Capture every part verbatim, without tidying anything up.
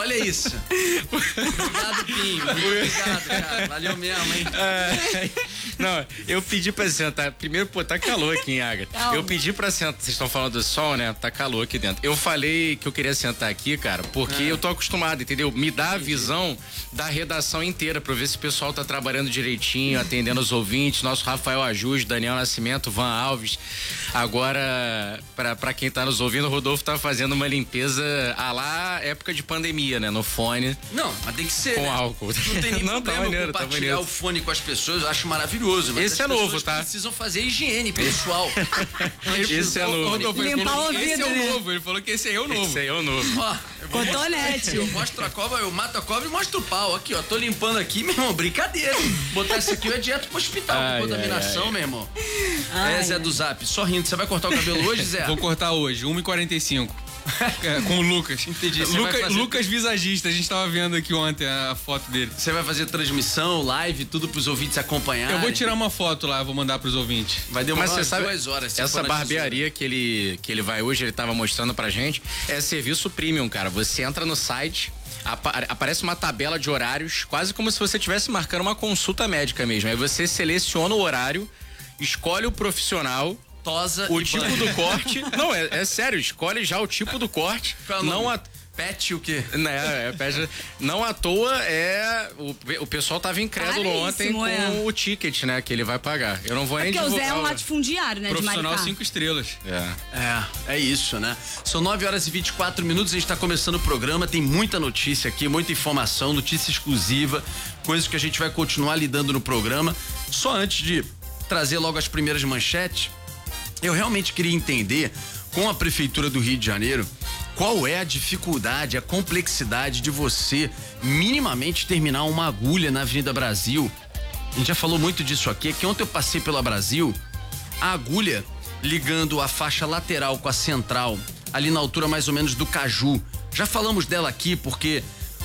olha isso. Obrigado, Pinho. Obrigado, cara. Valeu mesmo, hein? É, não, eu pedi pra sentar. Primeiro, pô, tá calor aqui em Ágata. Calma. Eu pedi pra sentar. Vocês estão falando do sol, né? Tá calor aqui dentro. Eu falei que eu queria sentar aqui, cara, porque É. eu tô acostumado, entendeu? Me dá a visão da redação inteira pra eu ver se o pessoal tá trabalhando direitinho, atendendo os ouvintes. Nosso Rafael Ajus, Daniel Nascimento, Van Alves. Agora, pra, pra quem tá nos ouvindo, o Rodolfo tá fazendo uma limpeza à lá época de pandemia, né? No fone. Não, mas tem que ser, Com né? álcool. Não tem nem Não, tá problema maneiro, tá compartilhar maneiro. o fone com as pessoas, eu acho maravilhoso. Mas Esse as é novo, pessoas tá? precisam fazer higiene pessoal. Antes de Esse é usar o novo. fone. Rodolfo, ele Limpar falou o que esse é ouvido, o né? novo. Ele falou que esse aí é o novo. Esse aí é o novo. Ó, eu vou Cotonete. mostrar- Eu mostro a cobra, eu mato a cobra e mostro o pau. Aqui, ó, tô limpando aqui, meu irmão, brincadeira. Botar isso aqui é direto pro hospital, Ai, com contaminação, ai, ai. meu irmão. Ai, é, Zé do Zap, só rindo. Você vai cortar o cabelo hoje, Zé? Vou cortar hoje, uma e quarenta e cinco. É, com o Lucas. Entendi, você vai Luca, fazer- Lucas visagista, a gente tava vendo aqui ontem a, a foto dele. Você vai fazer transmissão, live, tudo pros ouvintes acompanharem. Eu vou tirar uma foto lá, vou mandar pros ouvintes. Vai demorar Mas você umas sabe, duas horas. se essa for na barbearia que ele, que ele vai hoje, ele tava mostrando pra gente, é serviço premium, cara. Você entra no site, apa- aparece uma tabela de horários, quase como se você estivesse marcando uma consulta médica mesmo. Aí você seleciona o horário, escolhe o profissional, Tosa o e tipo banho. do corte. Não, é, é sério, escolhe já o tipo do corte. Qual é o Não nome? a, Pet o quê? né, é, pede- não à toa é. O, o pessoal tava incrédulo ontem Caríssimo, com é. o ticket, né? Que ele vai pagar. Eu não vou nem Porque o Zé é divulgar um o- latifundiário, né, de Profissional Maricá. cinco estrelas. É. É, é isso, né? São nove horas e vinte e quatro minutos, a gente tá começando o programa, tem muita notícia aqui, muita informação, notícia exclusiva, coisas que a gente vai continuar lidando no programa. Só antes de trazer logo as primeiras manchetes, eu realmente queria entender com a Prefeitura do Rio de Janeiro qual é a dificuldade, a complexidade de você minimamente terminar uma agulha na Avenida Brasil. A gente já falou muito disso aqui, que ontem eu passei pela Brasil, a agulha ligando a faixa lateral com a central, ali na altura mais ou menos do Caju. Já falamos dela aqui porque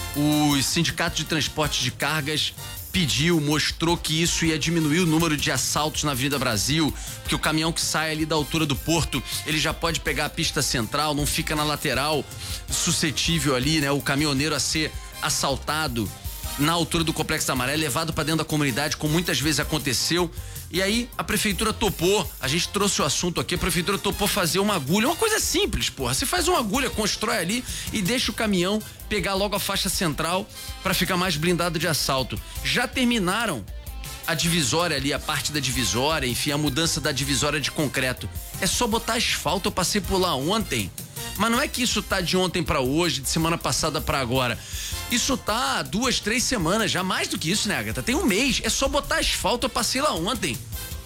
o Sindicato de Transporte de Cargas pediu, mostrou que isso ia diminuir o número de assaltos na Avenida Brasil, que o caminhão que sai ali da altura do porto, ele já pode pegar a pista central, não fica na lateral, suscetível ali, né, o caminhoneiro a ser assaltado na altura do Complexo da Maré, levado para dentro da comunidade, como muitas vezes aconteceu. E aí a prefeitura topou, a gente trouxe o assunto aqui, a prefeitura topou fazer uma agulha, uma coisa simples, porra. Você faz uma agulha, constrói ali e deixa o caminhão pegar logo a faixa central para ficar mais blindado de assalto. Já terminaram a divisória ali, a parte da divisória, enfim, a mudança da divisória de concreto. É só botar asfalto, eu passei por lá ontem. Mas não é que isso tá de ontem pra hoje, de semana passada pra agora. Isso tá duas, três semanas, já mais do que isso, né, Agatha? Tem um mês, é só botar asfalto, eu passei lá ontem.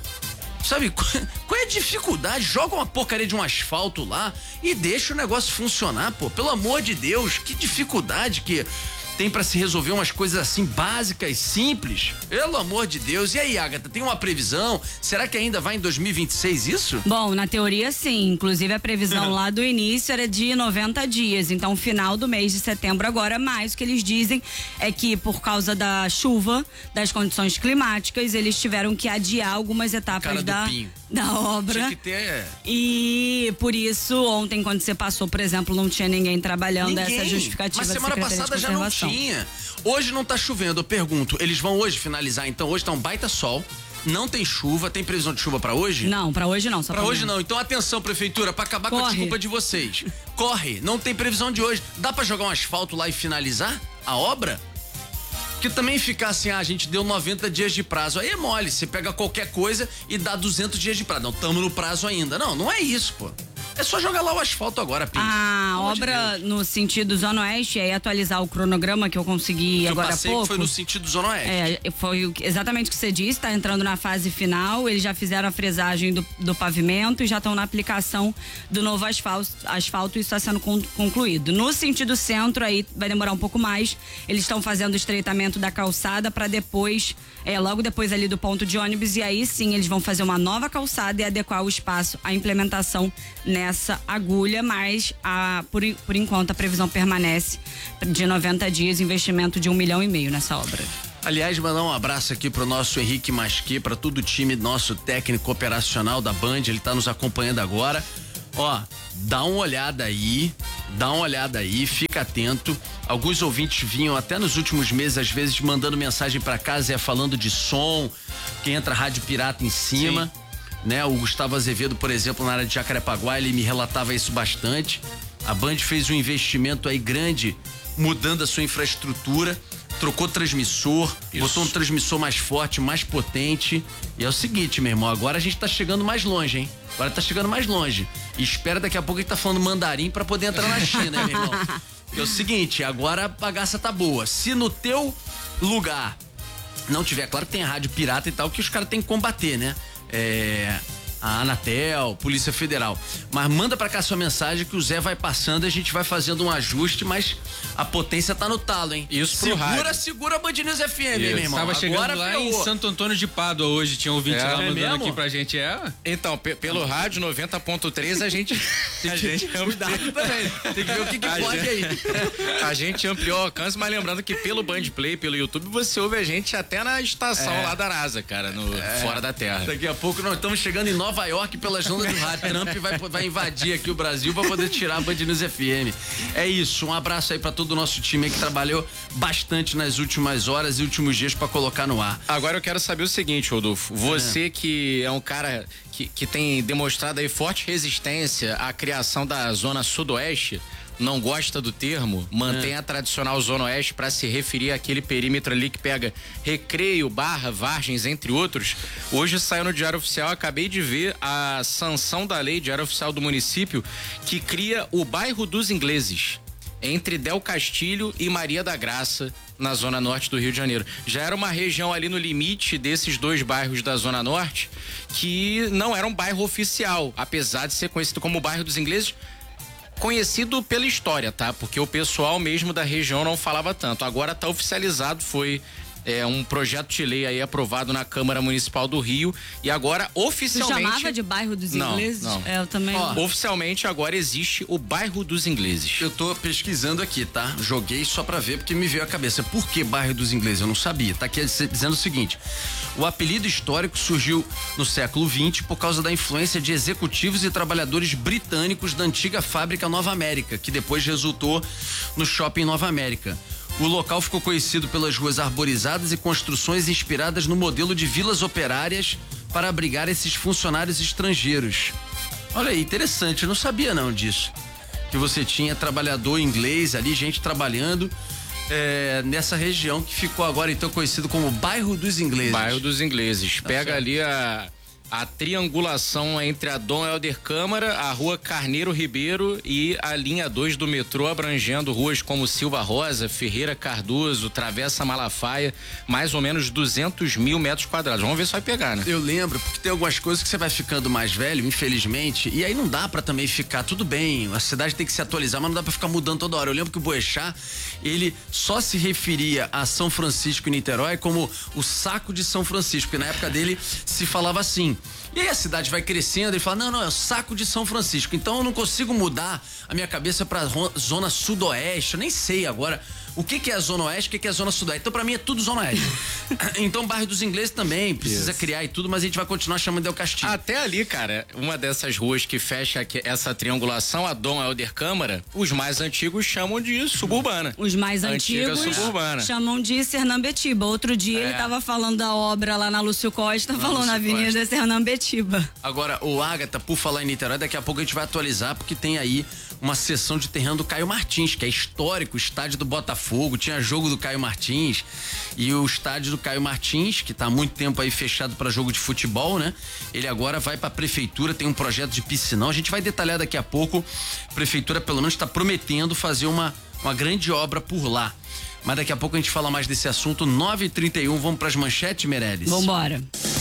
Sabe, qual é a dificuldade? Joga uma porcaria de um asfalto lá e deixa o negócio funcionar, pô. Pelo amor de Deus, que dificuldade que tem pra se resolver umas coisas assim básicas, simples. Pelo amor de Deus. E aí, Agatha, tem uma previsão? Será que ainda vai em dois mil e vinte e seis isso? Bom, na teoria sim, inclusive a previsão lá do início era de noventa dias, então final do mês de setembro agora, mas o que eles dizem é que por causa da chuva, das condições climáticas, eles tiveram que adiar algumas etapas Cara do da, Pinho. da obra. Tinha que ter... é, E por isso, ontem, quando você passou, por exemplo, não tinha ninguém trabalhando Ninguém. essa justificativa. Mas da semana Secretaria de passada já não Conservação. tinha. Hoje não tá chovendo, eu pergunto, eles vão hoje finalizar então? Hoje tá um baita sol, não tem chuva, tem previsão de chuva pra hoje? Não, pra hoje não. Só Pra hoje amanhã. não. Então atenção, prefeitura, pra acabar com a Corre. desculpa de vocês. Corre, não tem previsão de hoje. Dá pra jogar um asfalto lá e finalizar a obra? Porque também ficar assim, ah, a gente deu noventa dias de prazo. Aí é mole, você pega qualquer coisa e dá duzentos dias de prazo. Não, tamo no prazo ainda. Não, não é isso, pô. É só jogar lá o asfalto agora, Pinho. A Pelo amor de obra Deus. no sentido Zona Oeste é atualizar o cronograma que eu consegui Que eu agora há passei pouco. foi no sentido Zona Oeste. É, foi o que- exatamente o que você disse, tá entrando na fase final, eles já fizeram a fresagem do, do pavimento e já estão na aplicação do novo asfalto, asfalto e isso está sendo con- concluído. No sentido centro, aí vai demorar um pouco mais, eles estão fazendo o estreitamento da calçada para depois, é, logo depois ali do ponto de ônibus, e aí sim eles vão fazer uma nova calçada e adequar o espaço à implementação nessa agulha, mas a, por, en- por enquanto a previsão permanece de noventa dias, investimento de um milhão e meio nessa obra. Aliás, mandar um abraço aqui pro nosso Henrique Masquet, para todo o time nosso técnico operacional da Band, ele tá nos acompanhando agora. Ó, dá uma olhada aí Dá uma olhada aí, fica atento. Alguns ouvintes vinham até nos últimos meses, às vezes, mandando mensagem para casa, é, falando de som, que entra rádio pirata em cima. Sim. Né? O Gustavo Azevedo, por exemplo, na área de Jacarepaguá, ele me relatava isso bastante. A Band fez um investimento aí grande, mudando a sua infraestrutura, trocou transmissor, isso. botou um transmissor mais forte, mais potente. E é o seguinte, meu irmão, agora a gente tá chegando mais longe, hein? Agora tá chegando mais longe. E espera daqui a pouco a gente tá falando mandarim pra poder entrar na China, hein, meu irmão? É o seguinte, agora a bagaça tá boa. Se no teu lugar não tiver, claro que tem a rádio pirata e tal, que os caras têm que combater, né? É... a Anatel, Polícia Federal. Mas manda pra cá sua mensagem que o Zé vai passando e a gente vai fazendo um ajuste, mas a potência tá no talo, hein? Isso pro segura, rádio. Segura a Band News F M, hein, meu irmão? Tava chegando Agora lá ferrou. em Santo Antônio de Pádua hoje, tinha um ouvinte É, lá é mandando mesmo? aqui pra gente, é? Então, pe- pelo rádio noventa ponto três a gente a gente Cuidado também. Tem que ver o que, que A pode gente- aí. a gente ampliou o alcance, mas lembrando que pelo Bandplay, pelo YouTube, você ouve a gente até na estação É. lá da NASA, cara, no Fora da Terra. Daqui a pouco nós estamos chegando em Nova York pelas ondas do rádio. Trump vai, vai invadir aqui o Brasil pra poder tirar a Band News F M. É isso, um abraço aí pra todo o nosso time aí que trabalhou bastante nas últimas horas e últimos dias pra colocar no ar. Agora eu quero saber o seguinte, Rodolfo. Você que é um cara que, que tem demonstrado aí forte resistência à criação da Zona Sudoeste, não gosta do termo, mantém a tradicional Zona Oeste para se referir àquele perímetro ali que pega Recreio, Barra, Vargens, entre outros. Hoje saiu no Diário Oficial, acabei de ver a sanção da lei, Diário Oficial do município, que cria o bairro dos Ingleses, entre Del Castilho e Maria da Graça, na zona norte do Rio de Janeiro. Já era uma região ali no limite desses dois bairros da zona norte, que não era um bairro oficial, apesar de ser conhecido como o bairro dos Ingleses, conhecido pela história, tá? Porque o pessoal mesmo da região não falava tanto. Agora tá oficializado, foi é, um projeto de lei aí aprovado na Câmara Municipal do Rio e agora Você oficialmente... chamava de bairro dos Não, ingleses? não. É, eu também. Ó, Oficialmente agora existe o bairro dos Ingleses. Eu tô pesquisando aqui, tá? Joguei só pra ver porque me veio à cabeça. Por que bairro dos Ingleses? Eu não sabia. Tá aqui dizendo o seguinte: o apelido histórico surgiu no século vinte por causa da influência de executivos e trabalhadores britânicos da antiga fábrica Nova América, que depois resultou no Shopping Nova América. O local ficou conhecido pelas ruas arborizadas e construções inspiradas no modelo de vilas operárias para abrigar esses funcionários estrangeiros. Olha aí, interessante, eu não sabia não disso. Que você tinha trabalhador inglês ali, gente trabalhando é, nessa região que ficou agora então conhecido como Bairro dos Ingleses. Bairro dos Ingleses. Tá Pega certo. ali a, a triangulação entre a Dom Helder Câmara, a rua Carneiro Ribeiro e a linha dois do metrô, abrangendo ruas como Silva Rosa, Ferreira Cardoso, Travessa Malafaia, mais ou menos duzentos mil metros quadrados. Vamos ver se vai pegar, né? Eu lembro, porque tem algumas coisas que você vai ficando mais velho, infelizmente, e aí não dá pra também ficar, tudo bem, a cidade tem que se atualizar, mas não dá pra ficar mudando toda hora. Eu lembro que o Boechat, ele só se referia a São Francisco e Niterói como o saco de São Francisco, porque na época dele se falava assim. E aí a cidade vai crescendo e fala, não, não, é o saco de São Francisco. Então eu não consigo mudar a minha cabeça pra ro- zona sudoeste, eu nem sei agora o que que é a zona oeste, o que que é a zona sudoeste. Então pra mim é tudo zona oeste. Então bairro dos Ingleses também precisa Isso. criar e tudo, mas a gente vai continuar chamando Del Castilho. Até ali, cara, uma dessas ruas que fecha aqui, essa triangulação, a Dom Helder Câmara, os mais antigos chamam de suburbana. Os mais Antiga antigos suburbana. chamam de Sernambetiba. Outro dia É. ele tava falando da obra lá na Lúcio Costa, falou Lúcio na Avenida Sernambetiba. Agora, o Ágata, por falar em Niterói, daqui a pouco a gente vai atualizar, porque tem aí uma sessão de terreno do Caio Martins, que é histórico, o estádio do Botafogo, tinha jogo do Caio Martins, e o estádio do Caio Martins, que tá há muito tempo aí fechado para jogo de futebol, né? Ele agora vai pra prefeitura, tem um projeto de piscinão, a gente vai detalhar daqui a pouco. A prefeitura, pelo menos, tá prometendo fazer uma, uma grande obra por lá. Mas daqui a pouco a gente fala mais desse assunto. nove e trinta e um, vamos pras manchetes, Meirelles? Vambora.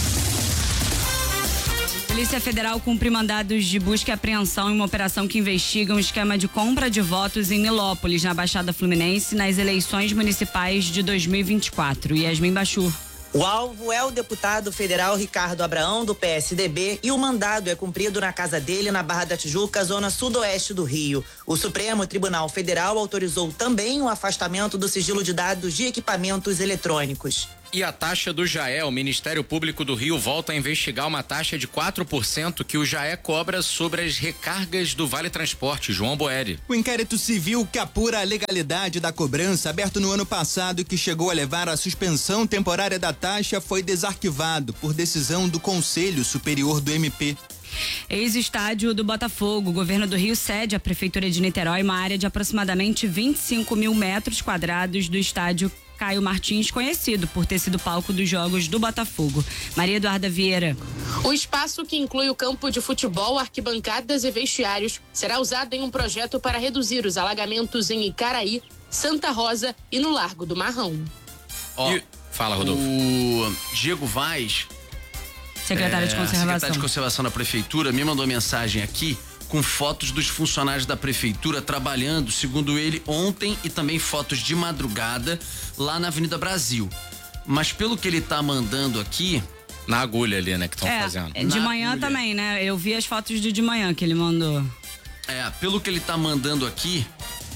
Polícia Federal cumpre mandados de busca e apreensão em uma operação que investiga um esquema de compra de votos em Nilópolis, na Baixada Fluminense, nas eleições municipais de dois mil e vinte e quatro. Yasmin Bachur. O alvo é o deputado federal Ricardo Abraão, do P S D B, e o mandado é cumprido na casa dele, na Barra da Tijuca, zona sudoeste do Rio. O Supremo Tribunal Federal autorizou também o afastamento do sigilo de dados de equipamentos eletrônicos. E a taxa do Jaé, o Ministério Público do Rio volta a investigar uma taxa de quatro por cento que o Jaé cobra sobre as recargas do Vale Transporte. João Boeri. O inquérito civil que apura a legalidade da cobrança, aberto no ano passado e que chegou a levar à suspensão temporária da taxa, foi desarquivado por decisão do Conselho Superior do M P. Ex-estádio do Botafogo. O governo do Rio cede à Prefeitura de Niterói uma área de aproximadamente vinte e cinco mil metros quadrados do estádio Caio Martins, conhecido por ter sido palco dos jogos do Botafogo. Maria Eduarda Vieira. O espaço, que inclui o campo de futebol, arquibancadas e vestiários, será usado em um projeto para reduzir os alagamentos em Icaraí, Santa Rosa e no Largo do Marrão. Ó, e, fala, Rodolfo. O Diego Vaz, secretário é, de Conservação. secretário de Conservação da Prefeitura, me mandou mensagem aqui com fotos dos funcionários da Prefeitura trabalhando, segundo ele, ontem, e também fotos de madrugada lá na Avenida Brasil. Mas pelo que ele tá mandando aqui... Na agulha ali, né, que estão é, fazendo. De na manhã agulha. também, né? Eu vi as fotos de de manhã que ele mandou. É, pelo que ele tá mandando aqui,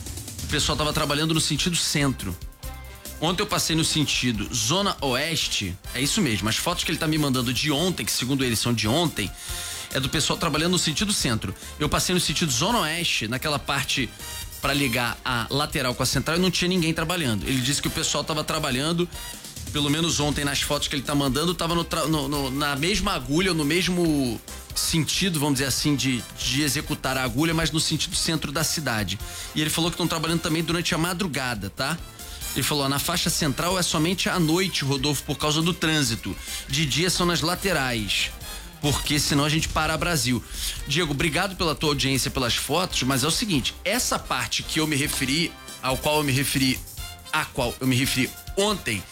o pessoal tava trabalhando no sentido centro. Ontem eu passei no sentido Zona Oeste, é isso mesmo, as fotos que ele tá me mandando de ontem, que segundo ele são de ontem, é do pessoal trabalhando no sentido centro. Eu passei no sentido Zona Oeste, naquela parte para ligar a lateral com a central, e não tinha ninguém trabalhando. Ele disse que o pessoal tava trabalhando, pelo menos ontem nas fotos que ele tá mandando, tava no, no, no, na mesma agulha, no mesmo sentido, vamos dizer assim, de, de executar a agulha, mas no sentido centro da cidade. E ele falou que estão trabalhando também durante a madrugada, tá? Ele falou, ó, na faixa central é somente à noite, Rodolfo, por causa do trânsito. De dia são nas laterais, porque senão a gente para Brasil. Diego, obrigado pela tua audiência, pelas fotos, mas é o seguinte, essa parte que eu me referi, ao qual eu me referi, a qual eu me referi ontem,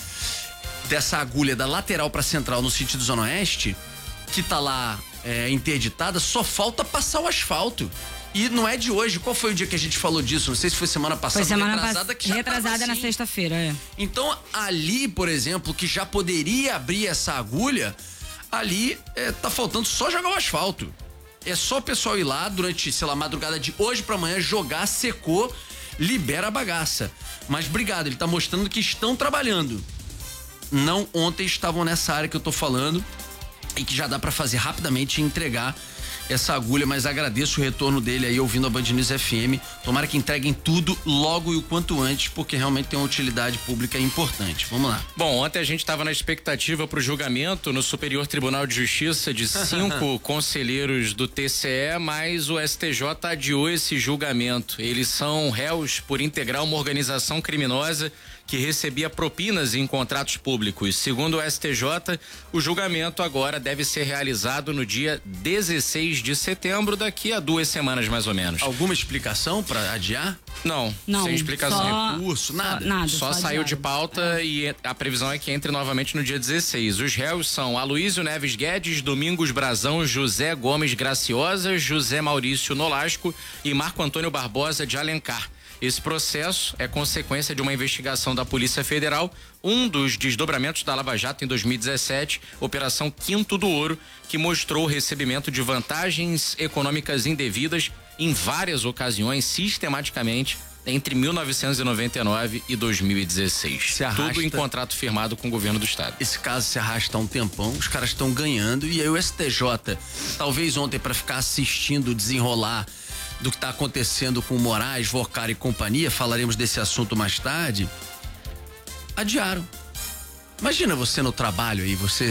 dessa agulha da lateral pra central no sentido Zona Oeste, que tá lá é, interditada, só falta passar o asfalto. E não é de hoje. Qual foi o dia que a gente falou disso? Não sei se foi semana passada, foi semana retrasada, pass... que já retrasada na assim. sexta-feira, é. Então, ali, por exemplo, que já poderia abrir essa agulha, ali é, tá faltando só jogar o asfalto. É só o pessoal ir lá durante, sei lá, madrugada de hoje pra amanhã, jogar, secou, libera a bagaça. Mas obrigado, ele tá mostrando que estão trabalhando. Não ontem estavam nessa área que eu tô falando e que já dá pra fazer rapidamente e entregar essa agulha, mas agradeço o retorno dele aí ouvindo a Band News F M. Tomara que entreguem tudo logo e o quanto antes, porque realmente tem uma utilidade pública importante. Vamos lá. Bom, ontem a gente estava na expectativa para o julgamento no Superior Tribunal de Justiça de cinco conselheiros do T C E, mas o S T J adiou esse julgamento. Eles são réus por integrar uma organização criminosa que recebia propinas em contratos públicos. Segundo o S T J, o julgamento agora deve ser realizado no dia dezesseis de setembro, daqui a duas semanas mais ou menos. Alguma explicação para adiar? Não, Não, sem explicação. só, Recurso, nada. Só, nada, Só, só saiu de adiado. pauta é. E a previsão é que entre novamente no dia dezesseis. Os réus são Aloysio Neves Guedes, Domingos Brazão, José Gomes Graciosa, José Maurício Nolasco e Marco Antônio Barbosa de Alencar. Esse processo é consequência de uma investigação da Polícia Federal, um dos desdobramentos da Lava Jato em dois mil e dezessete, Operação Quinto do Ouro, que mostrou o recebimento de vantagens econômicas indevidas em várias ocasiões, sistematicamente, entre mil novecentos e noventa e nove e dois mil e dezesseis. Se arrasta. Tudo em contrato firmado com o governo do estado. Esse caso se arrasta há um tempão, os caras estão ganhando, e aí o S T J, talvez ontem para ficar assistindo o desenrolar do que está acontecendo com Moraes, Vocar e companhia, falaremos desse assunto mais tarde, adiaram. Imagina você no trabalho aí, você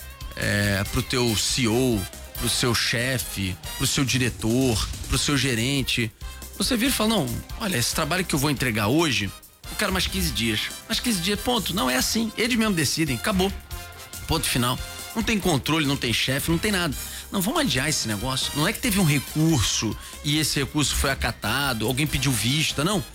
é, pro teu C E O, pro seu chefe, pro seu diretor, pro seu gerente, você vira e fala, não, olha, esse trabalho que eu vou entregar hoje, eu quero mais quinze dias. Mais quinze dias, ponto. Não é assim, eles mesmos decidem, acabou. Ponto final. Não tem controle, não tem chefe, não tem nada. Não, vamos adiar esse negócio. Não é que teve um recurso e esse recurso foi acatado, alguém pediu vista, não.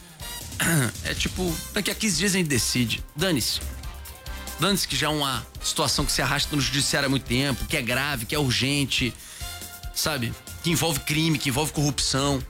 É tipo, daqui a quinze dias a gente decide. Dane-se. Dane-se que já é uma situação que se arrasta no judiciário há muito tempo, que é grave, que é urgente, sabe? Que envolve crime, que envolve corrupção.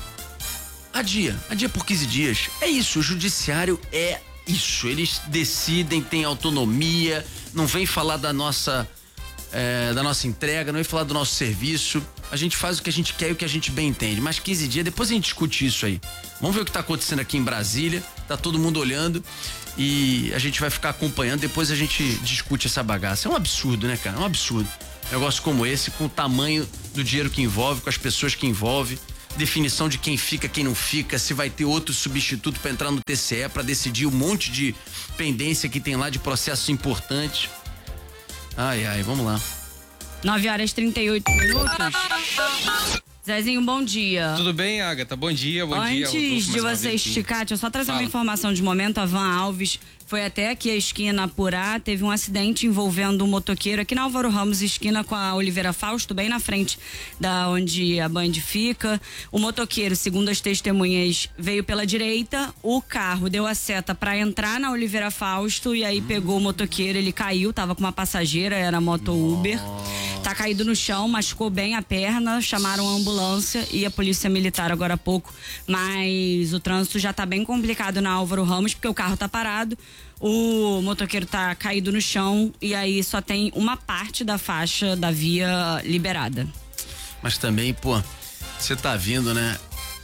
Adia, adia por quinze dias. É isso, o judiciário é isso. Eles decidem, têm autonomia, não vem falar da nossa... É, da nossa entrega, não vem falar do nosso serviço. A gente faz o que a gente quer e o que a gente bem entende. Mas quinze dias, depois a gente discute isso aí. Vamos ver o que tá acontecendo aqui em Brasília. tá todo mundo olhando e a gente vai ficar acompanhando, depois a gente discute essa bagaça. É um absurdo, né, cara? É um absurdo. Um negócio como esse, com o tamanho do dinheiro que envolve, com as pessoas que envolve, definição de quem fica, quem não fica, se vai ter outro substituto para entrar no T C E para decidir um monte de pendência que tem lá de processos importantes. Ai, ai, vamos lá. nove horas e trinta e oito minutos. Zezinho, bom dia. Tudo bem, Agatha? Bom dia, bom Antes dia. Antes de você esticar, deixa eu só trazer Fala. uma informação de momento. A Van Alves foi até aqui a esquina Apurá, teve um acidente envolvendo um motoqueiro aqui na Álvaro Ramos, esquina com a Oliveira Fausto, bem na frente da onde a Band fica. O motoqueiro, segundo as testemunhas, veio pela direita, o carro deu a seta para entrar na Oliveira Fausto e aí hum. pegou o motoqueiro, ele caiu, tava com uma passageira, era moto Uber. Tá caído no chão, machucou bem a perna, chamaram a ambulância e a polícia militar agora há pouco, mas o trânsito já tá bem complicado na Álvaro Ramos, porque o carro tá parado, o motoqueiro tá caído no chão e aí só tem uma parte da faixa da via liberada. Mas também, pô, você tá vindo, né?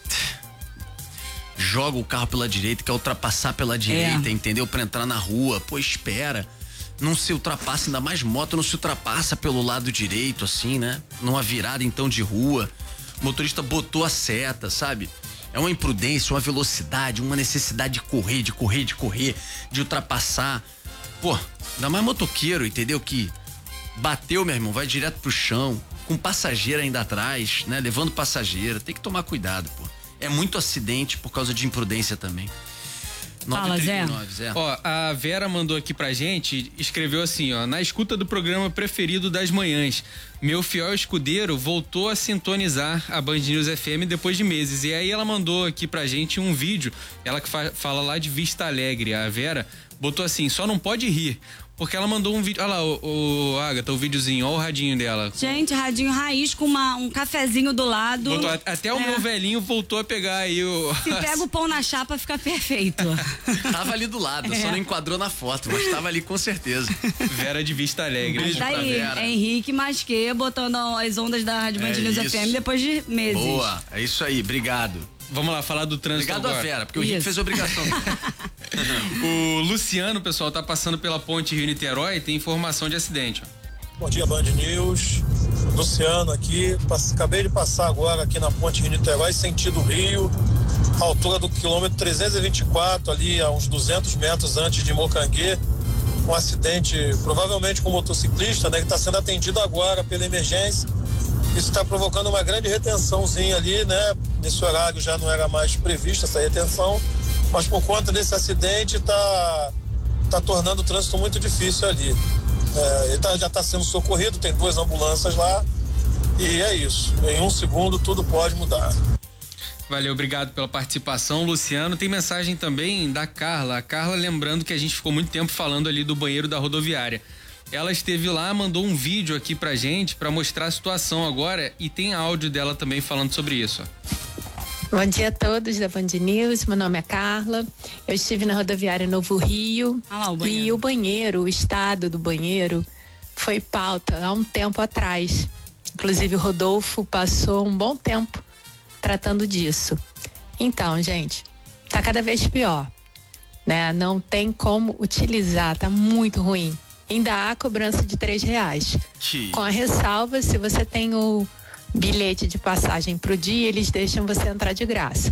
Joga o carro pela direita, quer ultrapassar pela direita, é. entendeu? Pra entrar na rua, pô, espera. Não se ultrapassa, ainda mais moto, não se ultrapassa pelo lado direito, assim, né? Numa virada, então, de rua. O motorista botou a seta, sabe? É uma imprudência, uma velocidade, uma necessidade de correr, de correr, de correr, de ultrapassar. Pô, ainda mais motoqueiro, entendeu? Que bateu, meu irmão, vai direto pro chão, com passageiro ainda atrás, né? Levando passageiro. Tem que tomar cuidado, pô. É muito acidente por causa de imprudência também. Fala, Zé. Zé. Ó, a Vera mandou aqui pra gente, escreveu assim, ó, na escuta do programa preferido das manhãs, meu fiel escudeiro voltou a sintonizar a Band News F M depois de meses. E aí ela mandou aqui pra gente um vídeo, ela que fa- fala lá de Vista Alegre, a Vera botou assim, só não pode rir. Porque ela mandou um vídeo. Olha lá, o, o Agatha, o videozinho, olha o radinho dela. Gente, radinho raiz com uma, um cafezinho do lado. Botou, até o é. meu velhinho voltou a pegar aí o. Se pega o pão na chapa, fica perfeito. Tava ali do lado, é. só não enquadrou na foto, mas tava ali com certeza. Vera de Vista Alegre. Mas tá aí, Henrique Masquê botando as ondas da Rádio Band News F M depois de meses. Boa, é isso aí, obrigado. Vamos lá, falar do trânsito Obrigado agora. a Vera, porque o Henrique fez a obrigação. O Luciano, pessoal, tá passando pela ponte Rio-Niterói e tem informação de acidente. Ó. Bom dia, Band News. Luciano aqui. Acabei de passar agora aqui na ponte Rio-Niterói, sentido Rio, altura do quilômetro trezentos e vinte e quatro, ali a uns duzentos metros antes de Mocanguê. Um acidente, provavelmente com um motociclista, né, que está sendo atendido agora pela emergência. Isso está provocando uma grande retençãozinha ali, né? Nesse horário já não era mais prevista essa retenção, mas por conta desse acidente está tá tornando o trânsito muito difícil ali. É, ele tá, já está sendo socorrido, tem duas ambulâncias lá e é isso. Em um segundo tudo pode mudar. Valeu, obrigado pela participação, Luciano. Tem mensagem também da Carla. A Carla lembrando que a gente ficou muito tempo falando ali do banheiro da rodoviária. Ela esteve lá, mandou um vídeo aqui pra gente pra mostrar a situação agora e tem áudio dela também falando sobre isso. Bom dia a todos da Band News, meu nome é Carla, eu estive na rodoviária Novo Rio ah, lá, o e o banheiro, o estado do banheiro foi pauta há um tempo atrás. Inclusive o Rodolfo passou um bom tempo tratando disso. Então, gente, tá cada vez pior, né? Não tem como utilizar, tá muito ruim. Ainda há cobrança de três reais. Que... Com a ressalva, se você tem o bilhete de passagem pro dia, eles deixam você entrar de graça.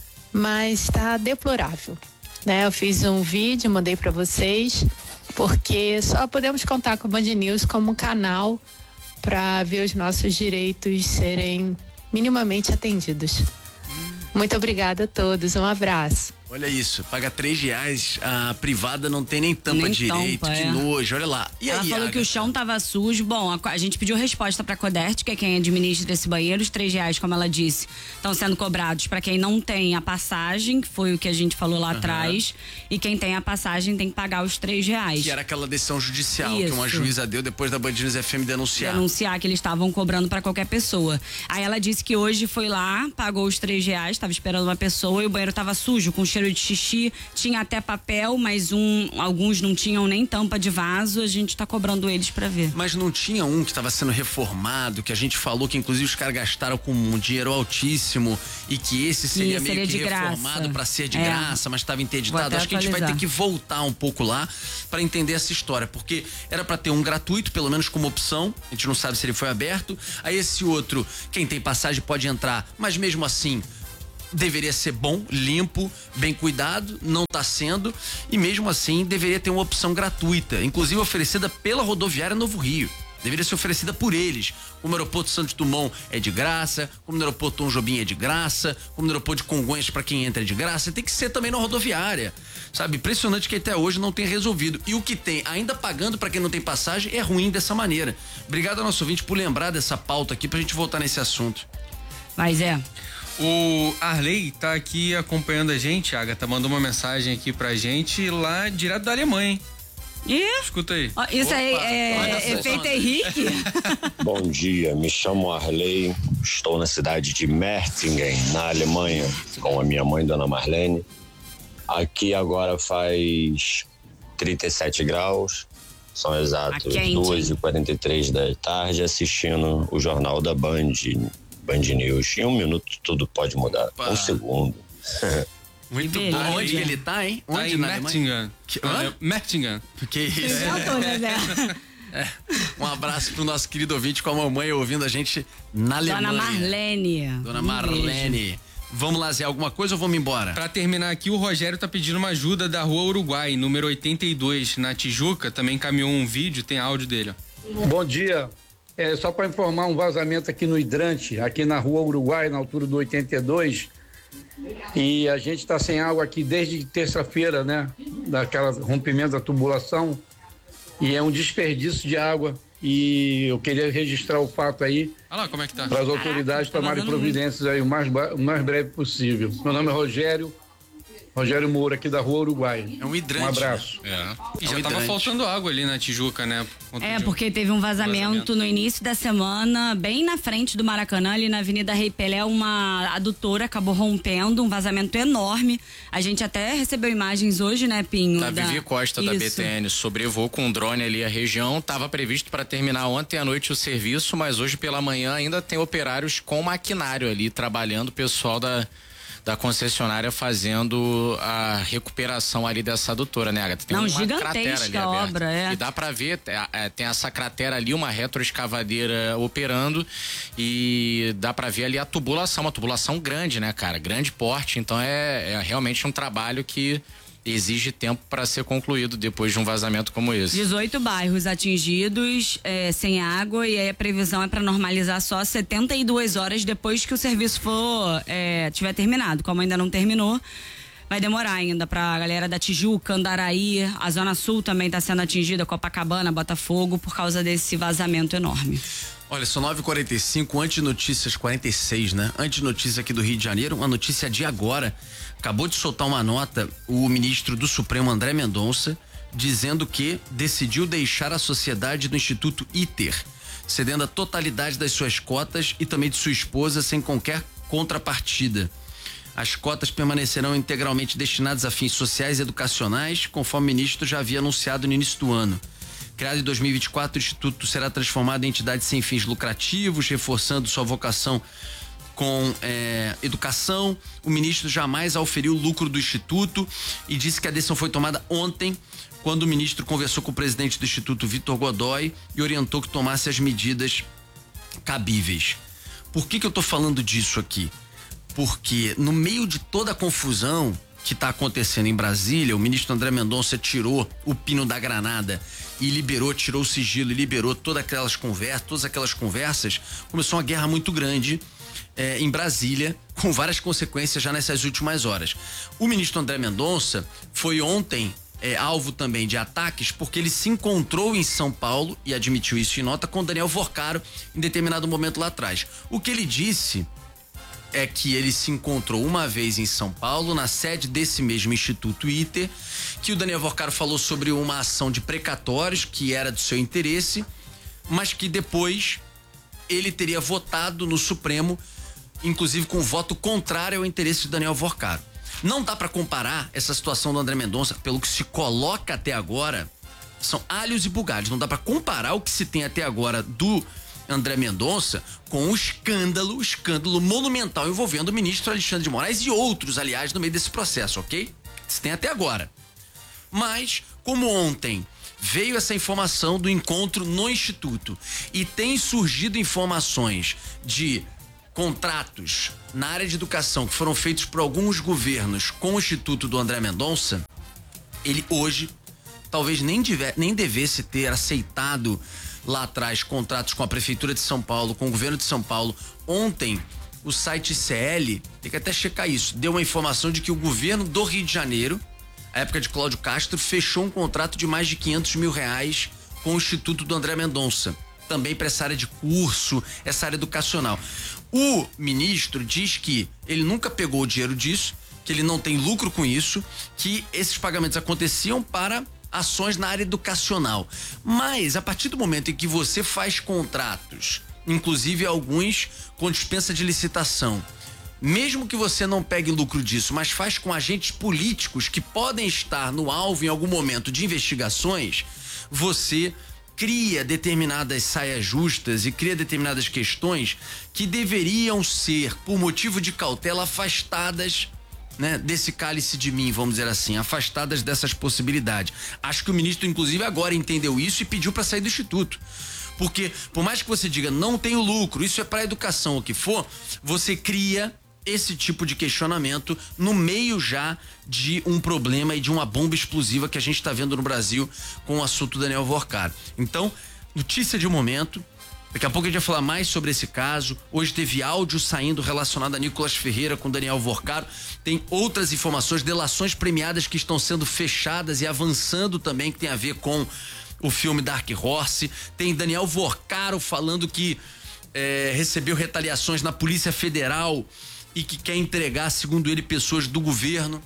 Mas tá deplorável, né? Eu fiz um vídeo, mandei para vocês, porque só podemos contar com o Band News como canal para ver os nossos direitos serem minimamente atendidos. Muito obrigada a todos, um abraço. Olha isso, paga três reais, a privada não tem nem tampa nem direito, tampa, que é. nojo, olha lá. E Ela aí, falou Agatha? que o chão tava sujo. Bom, a, a gente pediu resposta pra Codert, que é quem administra esse banheiro. Os três reais, como ela disse, estão sendo cobrados pra quem não tem a passagem, que foi o que a gente falou lá uhum. atrás. E quem tem a passagem tem que pagar os três reais. Que era aquela decisão judicial Isso. que uma juíza deu depois da Band News F M denunciar. Denunciar que eles estavam cobrando pra qualquer pessoa. Aí ela disse que hoje foi lá, pagou os três reais, tava esperando uma pessoa e o banheiro tava sujo, com cheiro cheiro de xixi, tinha até papel, mas um, alguns não tinham nem tampa de vaso, a gente tá cobrando eles pra ver. Mas não tinha um que estava sendo reformado, que a gente falou que inclusive os caras gastaram com um dinheiro altíssimo e que esse seria, seria meio que de reformado para ser de é. graça, mas estava interditado. Acho que a gente vai ter que voltar um pouco lá para entender essa história, porque era para ter um gratuito, pelo menos como opção, a gente não sabe se ele foi aberto. Aí esse outro, quem tem passagem pode entrar, mas mesmo assim deveria ser bom, limpo, bem cuidado, não está sendo, e mesmo assim deveria ter uma opção gratuita, inclusive oferecida pela rodoviária Novo Rio. Deveria ser oferecida por eles. Como o aeroporto Santos Dumont é de graça, como no aeroporto Tom Jobim é de graça, como no aeroporto de Congonhas para quem entra é de graça, tem que ser também na rodoviária. Sabe, impressionante que até hoje não tem resolvido. E o que tem, ainda pagando para quem não tem passagem, é ruim dessa maneira. Obrigado ao nosso ouvinte por lembrar dessa pauta aqui pra gente voltar nesse assunto. Mas é. O Arley tá aqui acompanhando a gente, a Agatha mandou uma mensagem aqui pra gente lá direto da Alemanha, hein? Ih? Escuta aí. Ó, isso Opa, aí é efeito Henrique? Bom dia, me chamo Arley, estou na cidade de Mertingen, na Alemanha, com a minha mãe, Dona Marlene. Aqui agora faz trinta e sete graus, são exatos duas e quarenta e três da tarde, assistindo o jornal da Band, Band News. Em um minuto tudo pode mudar, Opa. um segundo. Muito Que bom. beleza. Onde que ele tá, hein? Tá Onde em na Alemanha? Mertingen. Que- Olha, hã? Mertingen. Que isso? Eu tô, né, Zé? É. Um abraço pro nosso querido ouvinte com a mamãe ouvindo a gente na Alemanha. Dona Marlene. Dona Um Marlene. Vamos lá, Zé, alguma coisa ou vamos embora? Pra terminar aqui, o Rogério tá pedindo uma ajuda da Rua Uruguai, número oitenta e dois, na Tijuca. Também encaminhou um vídeo, tem áudio dele, ó. Bom dia. É só para informar um vazamento aqui no hidrante, aqui na Rua Uruguai, na altura do oitenta e dois. E a gente está sem água aqui desde terça-feira, né? Daquela rompimento da tubulação. E é um desperdício de água. E eu queria registrar o fato aí Olha lá como é que tá. para as autoridades tá tomarem vazando providências aí o mais, ba- o mais breve possível. Meu nome é Rogério, Rogério Moura, aqui da Rua Uruguai. É um hidrante. Um abraço. É. E É já um tava hidrante. faltando água ali na Tijuca, né? por conta É, de um- porque teve um vazamento, vazamento. no início da semana, bem na frente do Maracanã, ali na Avenida Rei Pelé, uma adutora acabou rompendo, um vazamento enorme. A gente até recebeu imagens hoje, né, Pinho? Da Vivi Costa, da B Isso. T N, sobrevoou com um drone ali a região. Estava previsto para terminar ontem à noite o serviço, mas hoje pela manhã ainda tem operários com maquinário ali trabalhando, o pessoal da, da concessionária fazendo a recuperação ali dessa adutora, né, Agatha? Tem Não, uma gigantesca cratera ali a aberta. obra, é. E dá para ver, é, é, tem essa cratera ali, uma retroescavadeira operando e dá para ver ali a tubulação, uma tubulação grande, né, cara? Grande porte, então é, é realmente um trabalho que exige tempo para ser concluído depois de um vazamento como esse. dezoito bairros atingidos, é, sem água, e aí a previsão é para normalizar só setenta e duas horas depois que o serviço for é, tiver terminado. Como ainda não terminou, vai demorar ainda pra galera da Tijuca, Andaraí, a Zona Sul também está sendo atingida, Copacabana, Botafogo, por causa desse vazamento enorme. Olha, são nove e quarenta e cinco, antes notícias quarenta e seis, né? Antes notícia aqui do Rio de Janeiro, uma notícia de agora. Acabou de soltar uma nota o ministro do Supremo, André Mendonça, dizendo que decidiu deixar a sociedade do Instituto ITER, cedendo a totalidade das suas cotas e também de sua esposa sem qualquer contrapartida. As cotas permanecerão integralmente destinadas a fins sociais e educacionais, conforme o ministro já havia anunciado no início do ano. Criado em dois mil e vinte e quatro, o Instituto será transformado em entidade sem fins lucrativos, reforçando sua vocação com é, educação. O ministro jamais auferiu o lucro do Instituto e disse que a decisão foi tomada ontem, quando o ministro conversou com o presidente do Instituto, Vitor Godoy, e orientou que tomasse as medidas cabíveis. Por que que eu tô falando disso aqui? Porque no meio de toda a confusão que está acontecendo em Brasília, o ministro André Mendonça tirou o pino da granada e liberou, tirou o sigilo e liberou todas aquelas conversas, todas aquelas conversas, começou uma guerra muito grande eh, em Brasília, com várias consequências já nessas últimas horas. O ministro André Mendonça foi ontem é, alvo também de ataques, porque ele se encontrou em São Paulo, e admitiu isso em nota, com Daniel Vorcaro em determinado momento lá atrás. O que ele disse é que ele se encontrou uma vez em São Paulo, na sede desse mesmo Instituto ITER, que o Daniel Vorcaro falou sobre uma ação de precatórios que era do seu interesse, mas que depois ele teria votado no Supremo, inclusive com voto contrário ao interesse de Daniel Vorcaro. Não dá para comparar essa situação do André Mendonça, pelo que se coloca até agora, são alhos e bugalhos. Não dá para comparar o que se tem até agora do André Mendonça com o escândalo, o escândalo monumental envolvendo o ministro Alexandre de Moraes e outros, aliás, no meio desse processo, ok? Se tem até agora. Mas, como ontem veio essa informação do encontro no Instituto e tem surgido informações de contratos na área de educação que foram feitos por alguns governos com o Instituto do André Mendonça, ele hoje talvez nem, diver, nem devesse ter aceitado lá atrás contratos com a Prefeitura de São Paulo, com o governo de São Paulo. Ontem, o site C L, tem que até checar isso, deu uma informação de que o governo do Rio de Janeiro, a época de Cláudio Castro, fechou um contrato de mais de quinhentos mil reais com o Instituto do André Mendonça, também para essa área de curso, essa área educacional. O ministro diz que ele nunca pegou o dinheiro disso, que ele não tem lucro com isso, que esses pagamentos aconteciam para ações na área educacional. Mas a partir do momento em que você faz contratos, inclusive alguns com dispensa de licitação, mesmo que você não pegue lucro disso, mas faz com agentes políticos que podem estar no alvo em algum momento de investigações, você cria determinadas saias justas e cria determinadas questões que deveriam ser, por motivo de cautela, afastadas, né, desse cálice de mim, vamos dizer assim, afastadas dessas possibilidades. Acho que o ministro, inclusive, agora entendeu isso e pediu para sair do Instituto. Porque, por mais que você diga, não tenho lucro, isso é para educação, o que for, você cria esse tipo de questionamento no meio já de um problema e de uma bomba explosiva que a gente está vendo no Brasil com o assunto Daniel Vorcar. Então, notícia de um momento. Daqui a pouco a gente vai falar mais sobre esse caso. Hoje teve áudio saindo relacionado a Nicolas Ferreira com Daniel Vorcar. Tem outras informações, delações premiadas que estão sendo fechadas e avançando também, que tem a ver com o filme Dark Horse. Tem Daniel Vorcaro falando que é, recebeu retaliações na Polícia Federal e que quer entregar, segundo ele, pessoas do governo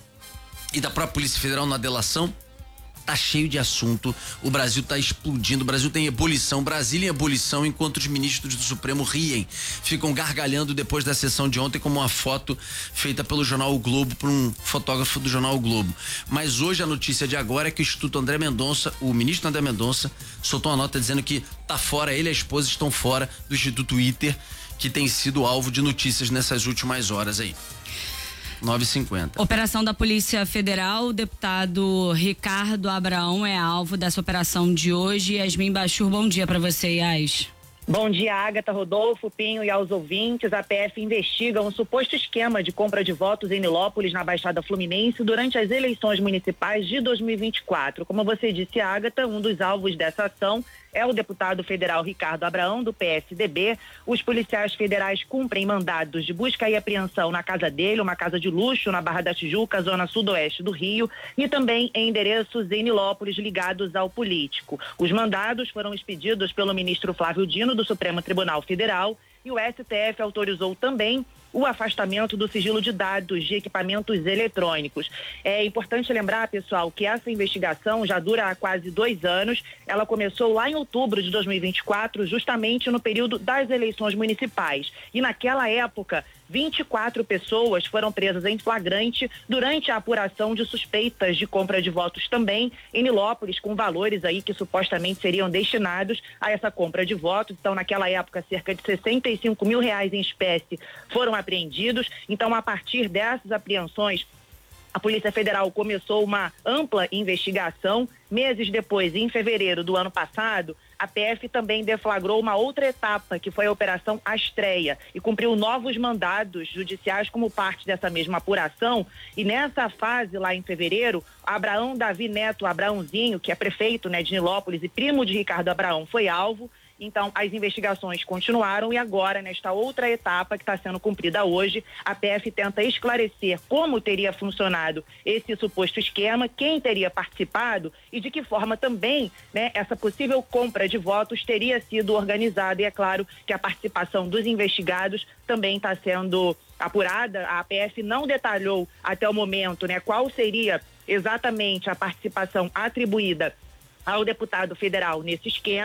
e da própria Polícia Federal na delação. Tá cheio de assunto, o Brasil tá explodindo, o Brasil tem ebulição, Brasília em ebulição, enquanto os ministros do Supremo riem, ficam gargalhando depois da sessão de ontem, como uma foto feita pelo jornal O Globo, por um fotógrafo do jornal O Globo. Mas hoje a notícia de agora é que o Instituto André Mendonça, o ministro André Mendonça, soltou uma nota dizendo que tá fora, ele e a esposa estão fora do Instituto ITER, que tem sido alvo de notícias nessas últimas horas aí. nove e cinquenta. Operação da Polícia Federal, o deputado Ricardo Abraão é alvo dessa operação de hoje. Yasmin Bachur, bom dia para você, Yas. Bom dia, Agatha, Rodolfo, Pinho e aos ouvintes. A P F investiga um suposto esquema de compra de votos em Nilópolis, na Baixada Fluminense, durante as eleições municipais de dois mil e vinte e quatro. Como você disse, Agatha, um dos alvos dessa ação é o deputado federal Ricardo Abraão, do P S D B. Os policiais federais cumprem mandados de busca e apreensão na casa dele, uma casa de luxo na Barra da Tijuca, zona sudoeste do Rio, e também em endereços em Nilópolis ligados ao político. Os mandados foram expedidos pelo ministro Flávio Dino, do Supremo Tribunal Federal, e o S T F autorizou também o afastamento do sigilo de dados de equipamentos eletrônicos. É importante lembrar, pessoal, que essa investigação já dura há quase dois anos. Ela começou lá em outubro de dois mil e vinte e quatro, justamente no período das eleições municipais. E naquela época, vinte e quatro pessoas foram presas em flagrante durante a apuração de suspeitas de compra de votos também em Nilópolis, com valores aí que supostamente seriam destinados a essa compra de votos. Então, naquela época, cerca de sessenta e cinco mil reais em espécie foram apreendidos. Então, a partir dessas apreensões, a Polícia Federal começou uma ampla investigação. Meses depois, em fevereiro do ano passado, a P F também deflagrou uma outra etapa, que foi a Operação Astreia, e cumpriu novos mandados judiciais como parte dessa mesma apuração. E nessa fase, lá em fevereiro, Abraão Davi Neto Abraãozinho, que é prefeito, né, de Nilópolis e primo de Ricardo Abraão, foi alvo. Então, as investigações continuaram e agora, nesta outra etapa que está sendo cumprida hoje, a P F tenta esclarecer como teria funcionado esse suposto esquema, quem teria participado e de que forma também, né, essa possível compra de votos teria sido organizada. E é claro que a participação dos investigados também está sendo apurada. A P F não detalhou até o momento, né, qual seria exatamente a participação atribuída ao deputado federal nesse esquema,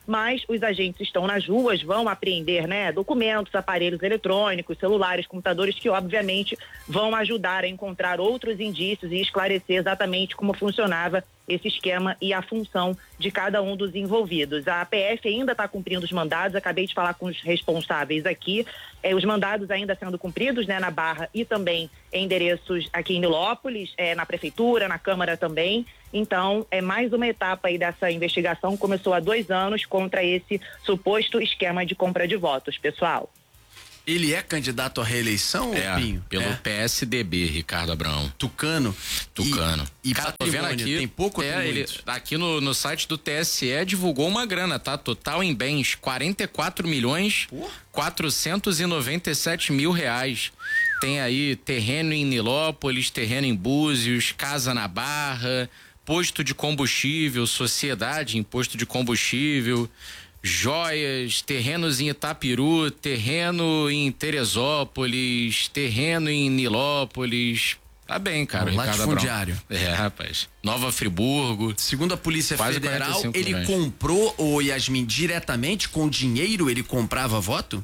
mas os agentes estão nas ruas, vão apreender, né, documentos, aparelhos eletrônicos, celulares, computadores, que obviamente vão ajudar a encontrar outros indícios e esclarecer exatamente como funcionava esse esquema e a função de cada um dos envolvidos. A P F ainda está cumprindo os mandados, acabei de falar com os responsáveis aqui, eh, os mandados ainda sendo cumpridos, né, na Barra e também em endereços aqui em Nilópolis, eh, na Prefeitura, na Câmara também. Então, é mais uma etapa aí dessa investigação que começou há dois anos contra esse suposto esquema de compra de votos, pessoal. Ele é candidato à reeleição, é, Pinho? Pelo é. P S D B, Ricardo Abraão. Tucano. Tucano. E, e cara, tô vendo aqui, tem pouco é, ele, aqui no, no site do T S E divulgou uma grana, tá? Total em bens, quarenta e quatro milhões, quatrocentos e noventa e sete mil reais. Tem aí terreno em Nilópolis, terreno em Búzios, casa na Barra, posto de combustível, sociedade em posto de combustível, joias, terrenos em Itapiru, terreno em Teresópolis, terreno em Nilópolis. Tá bem, cara. Um latifundiário. É, rapaz. Nova Friburgo. Segundo a Polícia Quase Federal, ele milhões. comprou, o Yasmin, diretamente com dinheiro, ele comprava voto?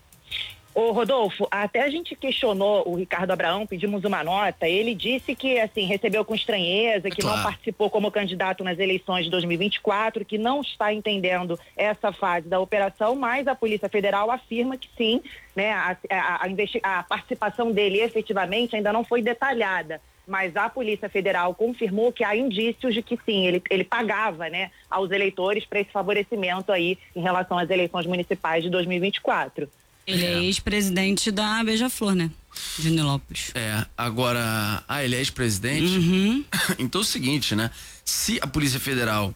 Ô, Rodolfo, até a gente questionou o Ricardo Abraão, pedimos uma nota, ele disse que, assim, recebeu com estranheza, que claro. não participou como candidato nas eleições de dois mil e vinte e quatro, que não está entendendo essa fase da operação, mas a Polícia Federal afirma que sim, né, a, a, a, investi- a participação dele efetivamente ainda não foi detalhada. Mas a Polícia Federal confirmou que há indícios de que sim, ele, ele pagava, né, aos eleitores para esse favorecimento aí em relação às eleições municipais de dois mil e vinte e quatro. Ele é, é ex-presidente da Beija-Flor, né? De Nilópolis. É, agora... Ah, ele é ex-presidente? Uhum. Então é o seguinte, né? Se a Polícia Federal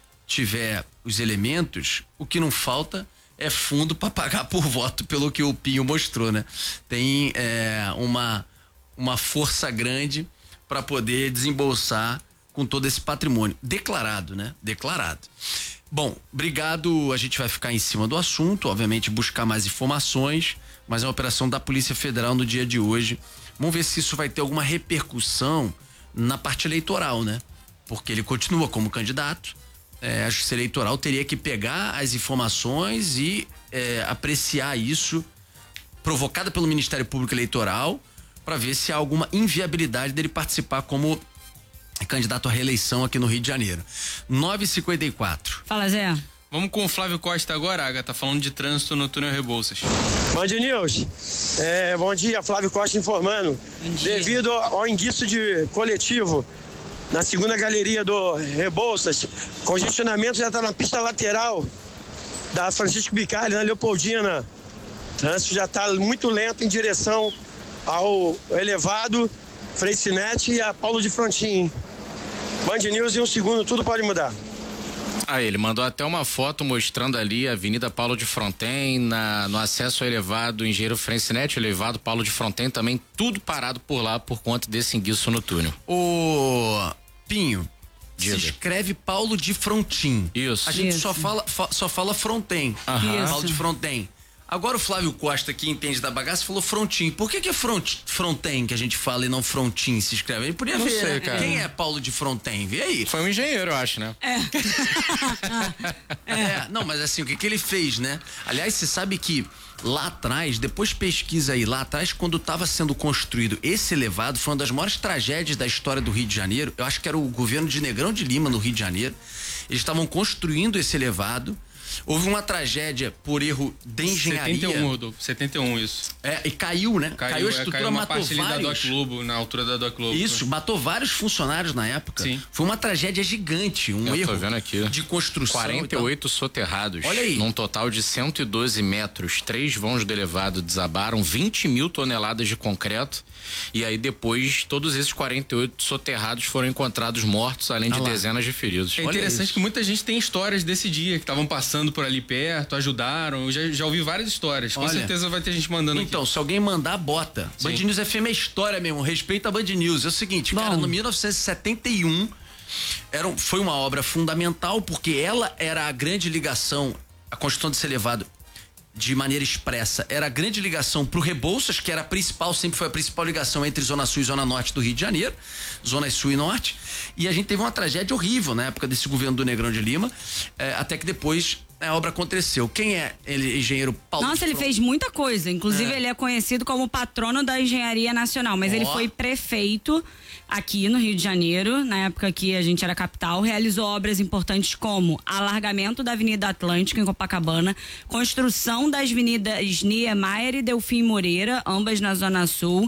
tiver os elementos, o que não falta é fundo para pagar por voto, pelo que o Pinho mostrou, né? Tem é, uma, uma força grande para poder desembolsar com todo esse patrimônio. Declarado, né? Declarado. Bom, obrigado. A gente vai ficar em cima do assunto, obviamente buscar mais informações, mas é uma operação da Polícia Federal no dia de hoje. Vamos ver se isso vai ter alguma repercussão na parte eleitoral, né? Porque ele continua como candidato. É, a Justiça Eleitoral teria que pegar as informações e é, apreciar isso, provocada pelo Ministério Público Eleitoral, para ver se há alguma inviabilidade dele participar como candidato à reeleição aqui no Rio de Janeiro. nove e cinquenta e quatro. Fala, Zé. Vamos com o Flávio Costa agora, Agatha, falando de trânsito no túnel Rebouças. Band News, é, bom dia, Flávio Costa informando. Devido ao indício de coletivo na segunda galeria do Rebouças, congestionamento já está na pista lateral da Francisco Bicalho, na Leopoldina. O trânsito já está muito lento em direção ao elevado Frei Sinete e a Paulo de Frontin. Band News em um segundo, tudo pode mudar. Ah, ele mandou até uma foto mostrando ali a Avenida Paulo de Fronten, na, no acesso ao elevado Engenheiro Francinete, elevado Paulo de Fronten, também tudo parado por lá por conta desse enguiço no túnel. Ô, Pinho, Diga. se escreve Paulo de Frontin. Isso. A gente Isso. só fala, fa, só fala Fronten. Aham. Paulo de Fronten. Agora o Flávio Costa, que entende da bagaça, falou Frontin. Por que que é front, Fronten que a gente fala e não Frontin se escreve? Ele podia Não ver, sei, né? cara. Quem é Paulo de Fronten? Vê aí. Foi um engenheiro, eu acho, né? É. É, não, mas assim, o que que ele fez, né? Aliás, você sabe que lá atrás, depois pesquisa aí, lá atrás, quando estava sendo construído esse elevado, foi uma das maiores tragédias da história do Rio de Janeiro. Eu acho que era o governo de Negrão de Lima, no Rio de Janeiro. Eles estavam construindo esse elevado. Houve uma tragédia por erro de engenharia. setenta e um, Rodolfo, setenta e um isso. É, e caiu, né? Caiu, Caiu, a estrutura, caiu uma matou parte ali da vários. Doc Globo, na altura da Doc Globo. Isso, matou vários funcionários na época. Sim. Foi uma tragédia gigante, um Eu erro tô vendo aqui. de construção. quarenta e oito soterrados. Olha aí. Num total de cento e doze metros. Três vãos do elevado desabaram, vinte mil toneladas de concreto. E aí depois, todos esses quarenta e oito soterrados foram encontrados mortos, além de Ah lá. dezenas de feridos. É interessante que muita gente tem histórias desse dia, que estavam passando por ali perto, ajudaram. Eu já, já ouvi várias histórias. Com Olha. certeza vai ter gente mandando Então, aqui. se alguém mandar, bota. Sim. Band News F M é história mesmo, respeita a Band News. É o seguinte, Bom. cara, no mil novecentos e setenta e um, era, um- foi uma obra fundamental, porque ela era a grande ligação, a construção desse elevado, de maneira expressa, era a grande ligação pro Rebouças, que era a principal, sempre foi a principal ligação entre Zona Sul e Zona Norte do Rio de Janeiro, Zona Sul e Norte, e a gente teve uma tragédia horrível na época desse governo do Negrão de Lima, eh, até que depois a obra aconteceu. Quem é ele, engenheiro Paulo Nossa, de ele Frontin? fez muita coisa. Inclusive, É. ele é conhecido como patrono da engenharia nacional. Mas Ó. ele foi prefeito aqui no Rio de Janeiro, na época que a gente era capital. Realizou obras importantes como alargamento da Avenida Atlântica, em Copacabana, construção das avenidas Niemeyer e Delfim Moreira, ambas na Zona Sul.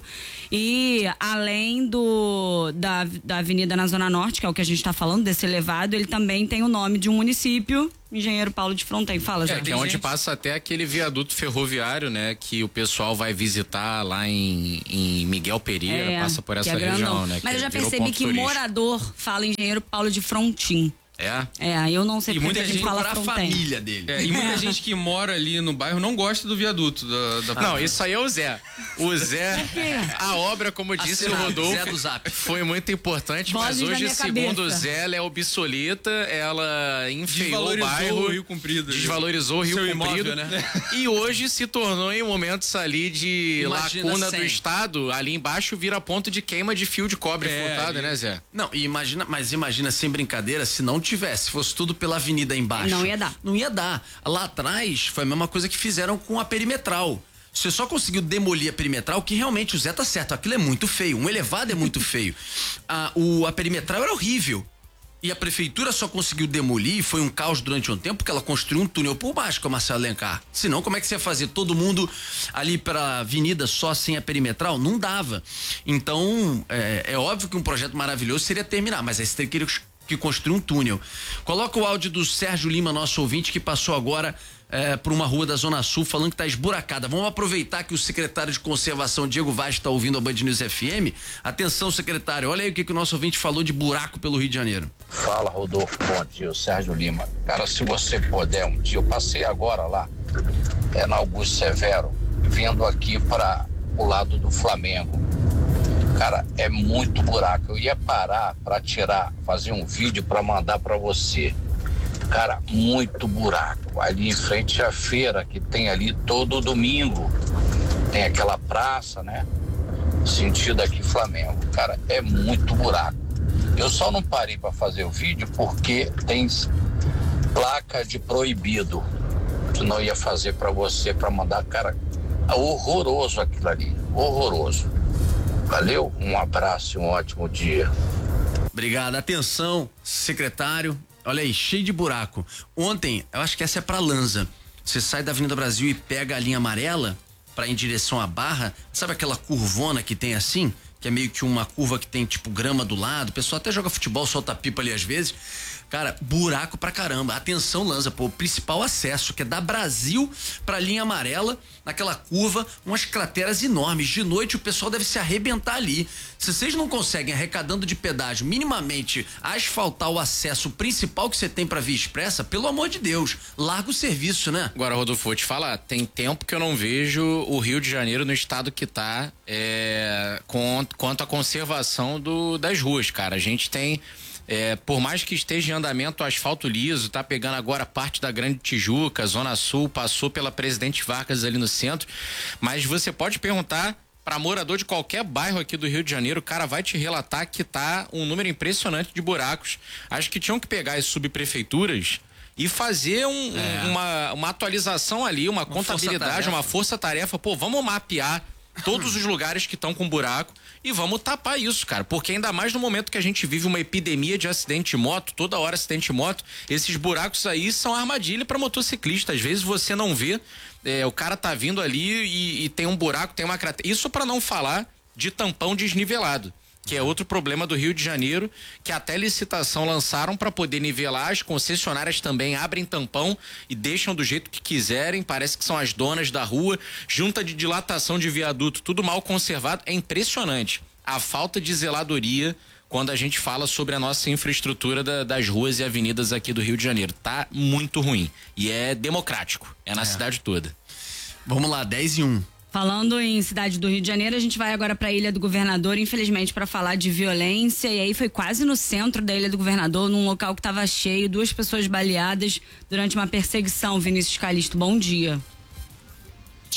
E além do da, da avenida na Zona Norte, que é o que a gente está falando, desse elevado, ele também tem o nome de um município, Engenheiro Paulo de Frontin. Fala, É, Jorge. que é onde passa até aquele viaduto ferroviário, né? Que o pessoal vai visitar lá em, em Miguel Pereira, É, passa por que essa é grandão. região, né? Mas que eu já virou percebi ponto que turístico. morador fala Engenheiro Paulo de Frontin. É? É, eu não sei E porque muita a gente gente fala procura a Frontin. família dele. É, e muita gente que mora ali no bairro não gosta do viaduto da, da Não, isso aí é o Zé. O Zé, a obra, como disse o Zé Rodolfo, do Zap. foi muito importante, Vozes mas da hoje, minha segundo o cabeça. Zé, ela é obsoleta, ela enfeiou o Desvalorizou bairro, o Rio Comprido. desvalorizou o Rio Seu Comprido, imóvel, né? e hoje se tornou em momentos ali de Imagina lacuna cem. do estado, ali embaixo vira ponto de queima de fio de cobre É, furtado, ali. né, Zé? Não, e imagina, mas imagina sem brincadeira, se não tivesse, fosse tudo pela avenida embaixo. Não ia dar. Não ia dar. Lá atrás foi a mesma coisa que fizeram com a perimetral. Você só conseguiu demolir a perimetral, que realmente o Zé tá certo, aquilo é muito feio. Um elevado é muito feio. A, o, a perimetral era horrível. E a prefeitura só conseguiu demolir, foi um caos durante um tempo, porque ela construiu um túnel por baixo com a Marcelo Alencar. Senão, como é que você ia fazer todo mundo ali pra avenida só sem a perimetral? Não dava. Então, é, é óbvio que um projeto maravilhoso seria terminar, mas aí você teria que, que construir um túnel. Coloca o áudio do Sérgio Lima, nosso ouvinte, que passou agora é, por uma rua da Zona Sul, falando que tá esburacada. Vamos aproveitar que o secretário de Conservação, Diego Vaz, está ouvindo a Band News F M. Atenção, secretário, olha aí o que, que o nosso ouvinte falou de buraco pelo Rio de Janeiro. Fala, Rodolfo, bom dia, o Sérgio Lima. Cara, se você puder, um dia eu passei agora lá, é na Augusto Severo, vindo aqui para o lado do Flamengo. Cara, é muito buraco. Eu ia parar para tirar, fazer um vídeo para mandar para você. Cara, muito buraco. Ali em frente à feira que tem ali todo domingo. Tem aquela praça, né? Sentido aqui Flamengo. Cara, é muito buraco. Eu só não parei para fazer o vídeo porque tem placa de proibido. Senão ia fazer para você, para mandar. Cara, horroroso aquilo ali. Horroroso. Valeu, um abraço e um ótimo dia. Obrigado. Atenção, secretário. Olha aí, cheio de buraco. Ontem, eu acho que essa é pra Lanza. Você sai da Avenida Brasil e pega a linha amarela pra ir em direção à Barra. Sabe aquela curvona que tem assim? Que é meio que uma curva que tem tipo grama do lado. O pessoal até joga futebol, solta pipa ali às vezes. Cara, buraco pra caramba. Atenção, Lanza, pô, o principal acesso, que é da Brasil pra linha amarela, naquela curva, umas crateras enormes. De noite o pessoal deve se arrebentar ali. Se vocês não conseguem, arrecadando de pedágio, minimamente asfaltar o acesso principal que você tem pra Via Expressa, pelo amor de Deus, larga o serviço, né? Agora, Rodolfo, vou te falar, tem tempo que eu não vejo o Rio de Janeiro no estado que tá é, com, quanto à conservação do, das ruas, cara. A gente tem, é, por mais que esteja em andamento o asfalto liso, tá pegando agora parte da Grande Tijuca, Zona Sul, passou pela Presidente Vargas ali no centro, mas você pode perguntar para morador de qualquer bairro aqui do Rio de Janeiro, o cara vai te relatar que tá um número impressionante de buracos. Acho que tinham que pegar as subprefeituras e fazer um, É. um, uma, uma atualização ali, uma, uma contabilidade, força-tarefa. uma força-tarefa. Pô, vamos mapear todos os lugares que estão com buraco e vamos tapar isso, cara, porque ainda mais no momento que a gente vive uma epidemia de acidente de moto, toda hora acidente de moto, esses buracos aí são armadilha para motociclista. Às vezes você não vê, é, o cara tá vindo ali e, e tem um buraco, tem uma cratera. Isso para não falar de tampão desnivelado, que é outro problema do Rio de Janeiro, que até licitação lançaram para poder nivelar. As concessionárias também abrem tampão e deixam do jeito que quiserem, parece que são as donas da rua, junta de dilatação de viaduto, tudo mal conservado. É impressionante a falta de zeladoria quando a gente fala sobre a nossa infraestrutura da, das ruas e avenidas aqui do Rio de Janeiro. Tá muito ruim e é democrático, é na É. cidade toda. Vamos lá, dez e um. Falando em cidade do Rio de Janeiro, a gente vai agora para a Ilha do Governador, infelizmente para falar de violência, e aí foi quase no centro da Ilha do Governador, num local que estava cheio, duas pessoas baleadas durante uma perseguição. Vinícius Calixto, bom dia.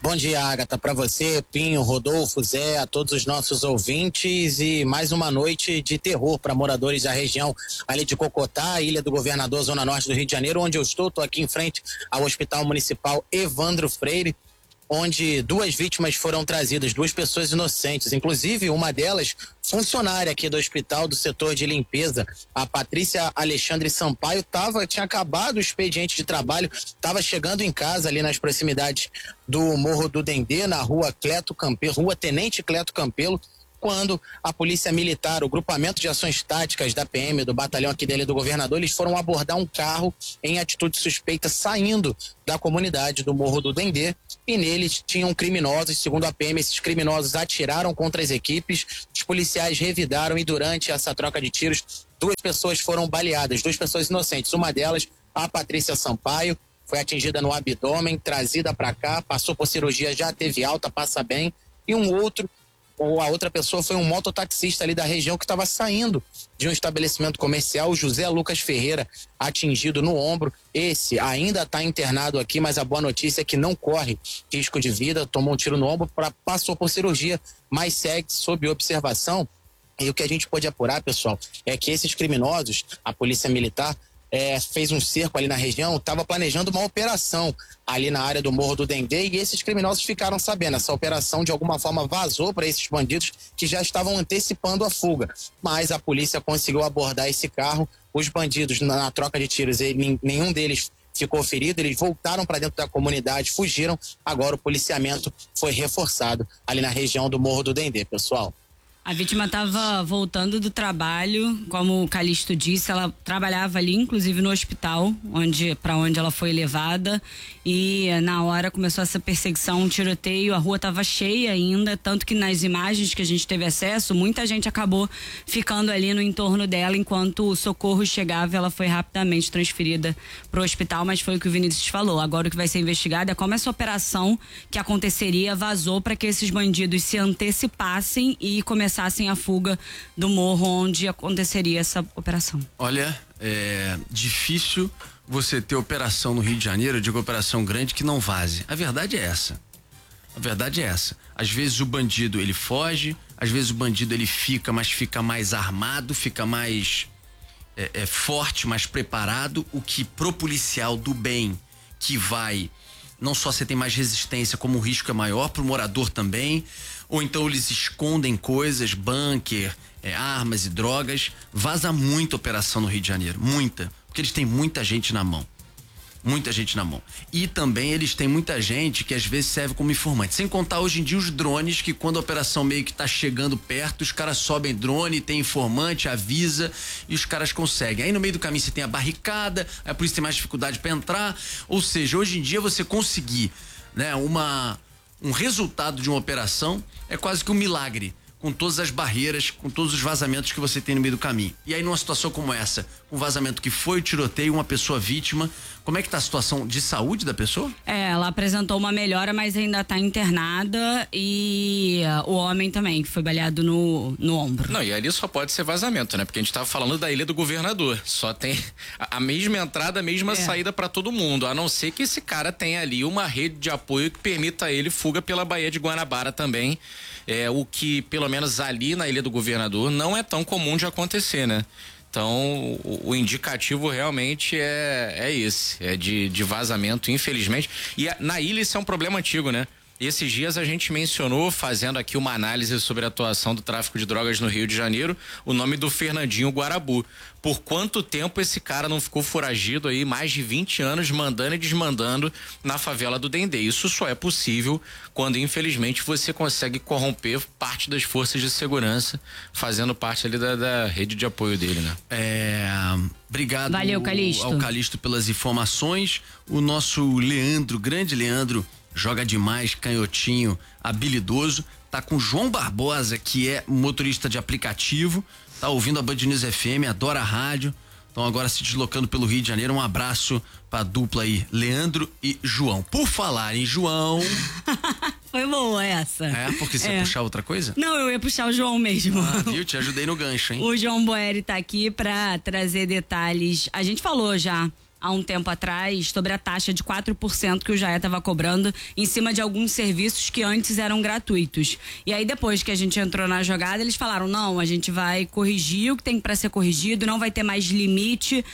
Bom dia, Agatha, para você, Pinho, Rodolfo, Zé, a todos os nossos ouvintes e mais uma noite de terror para moradores da região ali de Cocotá, Ilha do Governador, Zona Norte do Rio de Janeiro, onde eu estou, estou aqui em frente ao Hospital Municipal Evandro Freire, onde duas vítimas foram trazidas, duas pessoas inocentes, inclusive uma delas funcionária aqui do hospital do setor de limpeza, a Patrícia Alexandre Sampaio, tava, tinha acabado o expediente de trabalho, estava chegando em casa ali nas proximidades do Morro do Dendê, na rua Cleto Campelo, rua Tenente Cleto Campelo, quando a Polícia Militar, o Grupamento de Ações Táticas da P M, do batalhão aqui dele do Governador, eles foram abordar um carro em atitude suspeita saindo da comunidade do Morro do Dendê e neles tinham criminosos. Segundo a P M, esses criminosos atiraram contra as equipes, os policiais revidaram e durante essa troca de tiros, duas pessoas foram baleadas, duas pessoas inocentes. Uma delas, a Patrícia Sampaio, foi atingida no abdômen, trazida para cá, passou por cirurgia, já teve alta, passa bem, e um outro ou a outra pessoa foi um mototaxista ali da região que estava saindo de um estabelecimento comercial, o José Lucas Ferreira, atingido no ombro. Esse ainda está internado aqui, mas a boa notícia é que não corre risco de vida, tomou um tiro no ombro, pra, passou por cirurgia, mas segue sob observação. E o que a gente pode apurar, pessoal, é que esses criminosos, a Polícia Militar, É, fez um cerco ali na região, estava planejando uma operação ali na área do Morro do Dendê e esses criminosos ficaram sabendo. Essa operação de alguma forma vazou para esses bandidos que já estavam antecipando a fuga, mas a polícia conseguiu abordar esse carro. Os bandidos, na, na troca de tiros, ele, nenhum deles ficou ferido, eles voltaram para dentro da comunidade, fugiram. Agora o policiamento foi reforçado ali na região do Morro do Dendê, pessoal. A vítima estava voltando do trabalho, como o Calixto disse, ela trabalhava ali, inclusive no hospital, onde, para onde ela foi levada, e na hora começou essa perseguição, um tiroteio, a rua estava cheia ainda, tanto que nas imagens que a gente teve acesso, muita gente acabou ficando ali no entorno dela, enquanto o socorro chegava, ela foi rapidamente transferida para o hospital, mas foi o que o Vinícius falou. Agora o que vai ser investigado é como essa operação que aconteceria vazou para que esses bandidos se antecipassem e começassem a fuga do morro onde aconteceria essa operação. Olha, é difícil você ter operação no Rio de Janeiro, eu digo operação grande, que não vaze. A verdade é essa. A verdade é essa. Às vezes o bandido ele foge, às vezes o bandido ele fica, mas fica mais armado, fica mais é, é, forte, mais preparado, o que pro policial do bem que vai, não só você tem mais resistência, como o risco é maior, pro morador também. Ou então eles escondem coisas, bunker, é, armas e drogas. Vaza muita operação no Rio de Janeiro, muita, porque eles têm muita gente na mão, muita gente na mão. E também eles têm muita gente que às vezes serve como informante, sem contar hoje em dia os drones, que quando a operação meio que tá chegando perto, os caras sobem drone, tem informante, avisa e os caras conseguem. Aí no meio do caminho você tem a barricada, aí a polícia tem mais dificuldade para entrar. Ou seja, hoje em dia você conseguir, né, uma um resultado de uma operação é quase que um milagre, com todas as barreiras, com todos os vazamentos que você tem no meio do caminho. E aí numa situação como essa, um vazamento que foi o tiroteio, uma pessoa vítima, como é que tá a situação de saúde da pessoa? É, ela apresentou uma melhora, mas ainda tá internada, e uh, o homem também, que foi baleado no, no ombro. Não, e ali só pode ser vazamento, né? Porque a gente tava falando da Ilha do Governador, só tem a, a mesma entrada, a mesma é. saída para todo mundo, a não ser que esse cara tenha ali uma rede de apoio que permita a ele fuga pela Baía de Guanabara também, é o que pelo menos ali na Ilha do Governador não é tão comum de acontecer, né? Então, o, o indicativo realmente é, é esse, é de, de vazamento, infelizmente. E a, na ilha isso é um problema antigo, né? Esses dias a gente mencionou, fazendo aqui uma análise sobre a atuação do tráfico de drogas no Rio de Janeiro, o nome do Fernandinho Guarabu. Por quanto tempo esse cara não ficou foragido aí, mais de vinte anos, mandando e desmandando na favela do Dendê? Isso só é possível quando, infelizmente, você consegue corromper parte das forças de segurança, fazendo parte ali da, da rede de apoio dele, né? É, obrigado. Valeu, Calixto. Ao Calixto pelas informações. O nosso Leandro, grande Leandro, joga demais, canhotinho, habilidoso. Tá com João Barbosa, que é motorista de aplicativo, tá ouvindo a Band News F M, adora a rádio. Então agora se deslocando pelo Rio de Janeiro. Um abraço pra dupla aí, Leandro e João. Por falar em João... Foi boa essa. É, porque você é. ia puxar outra coisa? Não, eu ia puxar o João mesmo. Ah, viu? Te ajudei no gancho, hein? O João Boeri tá aqui pra trazer detalhes. A gente falou já há um tempo atrás sobre a taxa de quatro por cento que o Jaé estava cobrando em cima de alguns serviços que antes eram gratuitos. E aí depois que a gente entrou na jogada, eles falaram, não, a gente vai corrigir o que tem para ser corrigido, não vai ter mais limite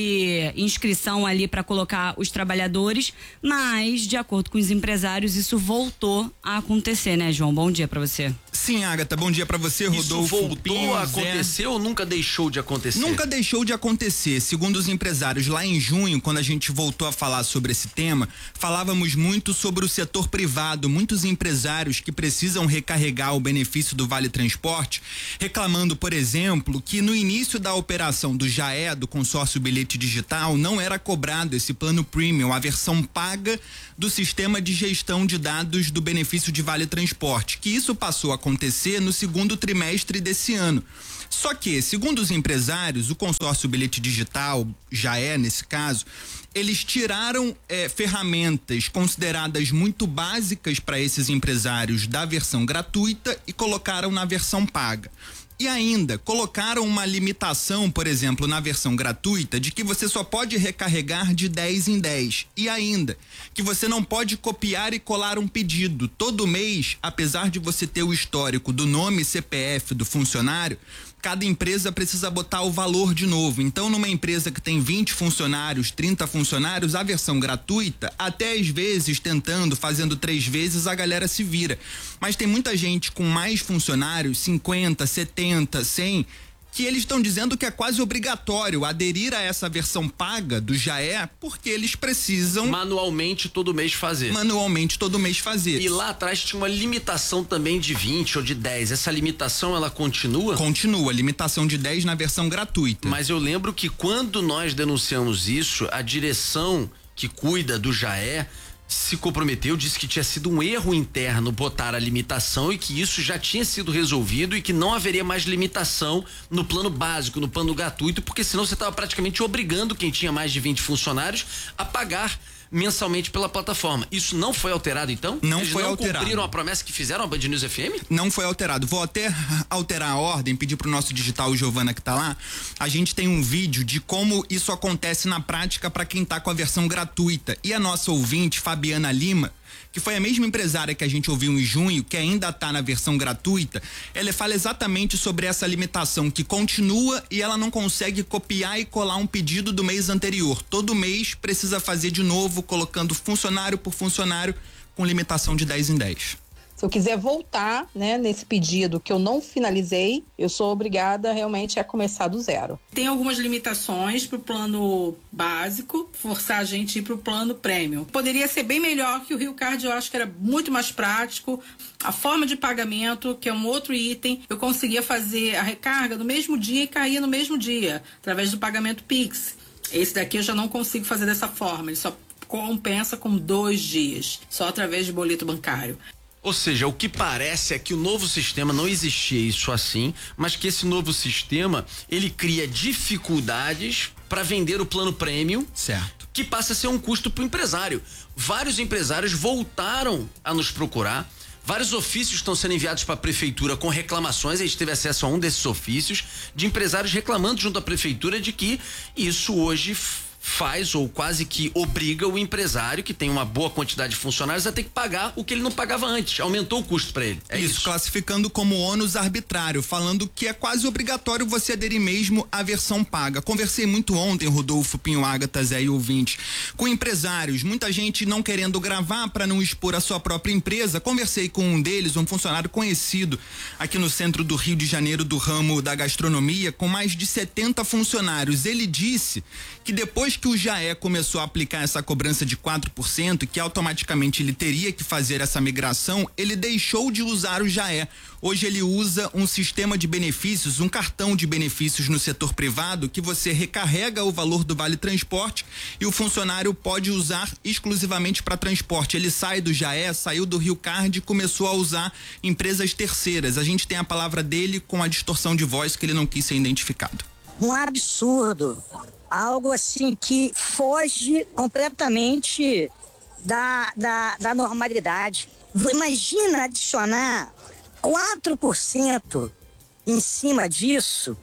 de inscrição ali para colocar os trabalhadores, mas de acordo com os empresários isso voltou a acontecer, né, João? Bom dia para você. Sim, Agatha, bom dia pra você, Rodolfo. Isso voltou Pinho, a acontecer Zé. ou nunca deixou de acontecer? Nunca deixou de acontecer. Segundo os empresários, lá em junho, quando a gente voltou a falar sobre esse tema, falávamos muito sobre o setor privado, muitos empresários que precisam recarregar o benefício do Vale Transporte, reclamando, por exemplo, que no início da operação do Jaé, do consórcio bilhete digital, não era cobrado esse plano premium, a versão paga do sistema de gestão de dados do benefício de Vale Transporte, que isso passou a acontecer no segundo trimestre desse ano. Só que, segundo os empresários, o consórcio bilhete digital, Jaé nesse caso, eles tiraram eh, ferramentas consideradas muito básicas para esses empresários da versão gratuita e colocaram na versão paga. E ainda colocaram uma limitação, por exemplo, na versão gratuita, de que você só pode recarregar de dez em dez. E ainda, que você não pode copiar e colar um pedido. Todo mês, apesar de você ter o histórico do nome e C P F do funcionário, cada empresa precisa botar o valor de novo. Então, numa empresa que tem vinte funcionários, trinta funcionários, a versão gratuita, até às vezes, tentando, fazendo três vezes, a galera se vira. Mas tem muita gente com mais funcionários, cinquenta, setenta, cem, que eles estão dizendo que é quase obrigatório aderir a essa versão paga do Jaé, porque eles precisam manualmente todo mês fazer. Manualmente todo mês fazer. E lá atrás tinha uma limitação também de vinte ou de dez. Essa limitação, ela continua? Continua, limitação de dez na versão gratuita. Mas eu lembro que quando nós denunciamos isso, a direção que cuida do Jaé se comprometeu, disse que tinha sido um erro interno botar a limitação e que isso já tinha sido resolvido e que não haveria mais limitação no plano básico, no plano gratuito, porque senão você estava praticamente obrigando quem tinha mais de vinte funcionários a pagar mensalmente pela plataforma. Isso não foi alterado, então? Não Eles foi não alterado. cumpriram a promessa que fizeram a Band News F M? Não foi alterado. Vou até alterar a ordem, pedir pro nosso digital Giovana que tá lá. A gente tem um vídeo de como isso acontece na prática para quem tá com a versão gratuita. E a nossa ouvinte, Fabiana Lima, que foi a mesma empresária que a gente ouviu em junho, que ainda está na versão gratuita, ela fala exatamente sobre essa limitação que continua e ela não consegue copiar e colar um pedido do mês anterior. Todo mês precisa fazer de novo, colocando funcionário por funcionário com limitação de dez em dez. Se eu quiser voltar, né, nesse pedido que eu não finalizei, eu sou obrigada realmente a começar do zero. Tem algumas limitações para o plano básico, forçar a gente a ir para o plano premium. Poderia ser bem melhor que o Rio Card, eu acho que era muito mais prático. A forma de pagamento, que é um outro item, eu conseguia fazer a recarga no mesmo dia e caía no mesmo dia, através do pagamento Pix. Esse daqui eu já não consigo fazer dessa forma, ele só compensa com dois dias, só através de boleto bancário. Ou seja, o que parece é que o novo sistema, não existia isso assim, mas que esse novo sistema, ele cria dificuldades para vender o plano premium, certo, que passa a ser um custo para o empresário. Vários empresários voltaram a nos procurar, vários ofícios estão sendo enviados para a prefeitura com reclamações, a gente teve acesso a um desses ofícios, de empresários reclamando junto à prefeitura de que isso hoje faz ou quase que obriga o empresário que tem uma boa quantidade de funcionários a ter que pagar o que ele não pagava antes, aumentou o custo para ele. É isso, isso, classificando como ônus arbitrário, falando que é quase obrigatório você aderir mesmo à versão paga. Conversei muito ontem, Rodolfo, Pinho, Agatha, Zé e ouvinte, com empresários, muita gente não querendo gravar para não expor a sua própria empresa. Conversei com um deles, um funcionário conhecido aqui no centro do Rio de Janeiro do ramo da gastronomia, com mais de setenta funcionários. Ele disse que depois que o Jaé começou a aplicar essa cobrança de quatro por cento e que automaticamente ele teria que fazer essa migração, ele deixou de usar o Jaé. Hoje ele usa um sistema de benefícios, um cartão de benefícios no setor privado que você recarrega o valor do Vale Transporte e o funcionário pode usar exclusivamente para transporte. Ele sai do Jaé, saiu do Rio Card e começou a usar empresas terceiras. A gente tem a palavra dele com a distorção de voz que ele não quis ser identificado. Um absurdo. Algo assim que foge completamente da, da, da normalidade. Imagina adicionar quatro por cento em cima disso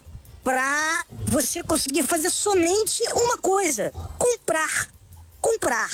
para você conseguir fazer somente uma coisa: comprar. Comprar.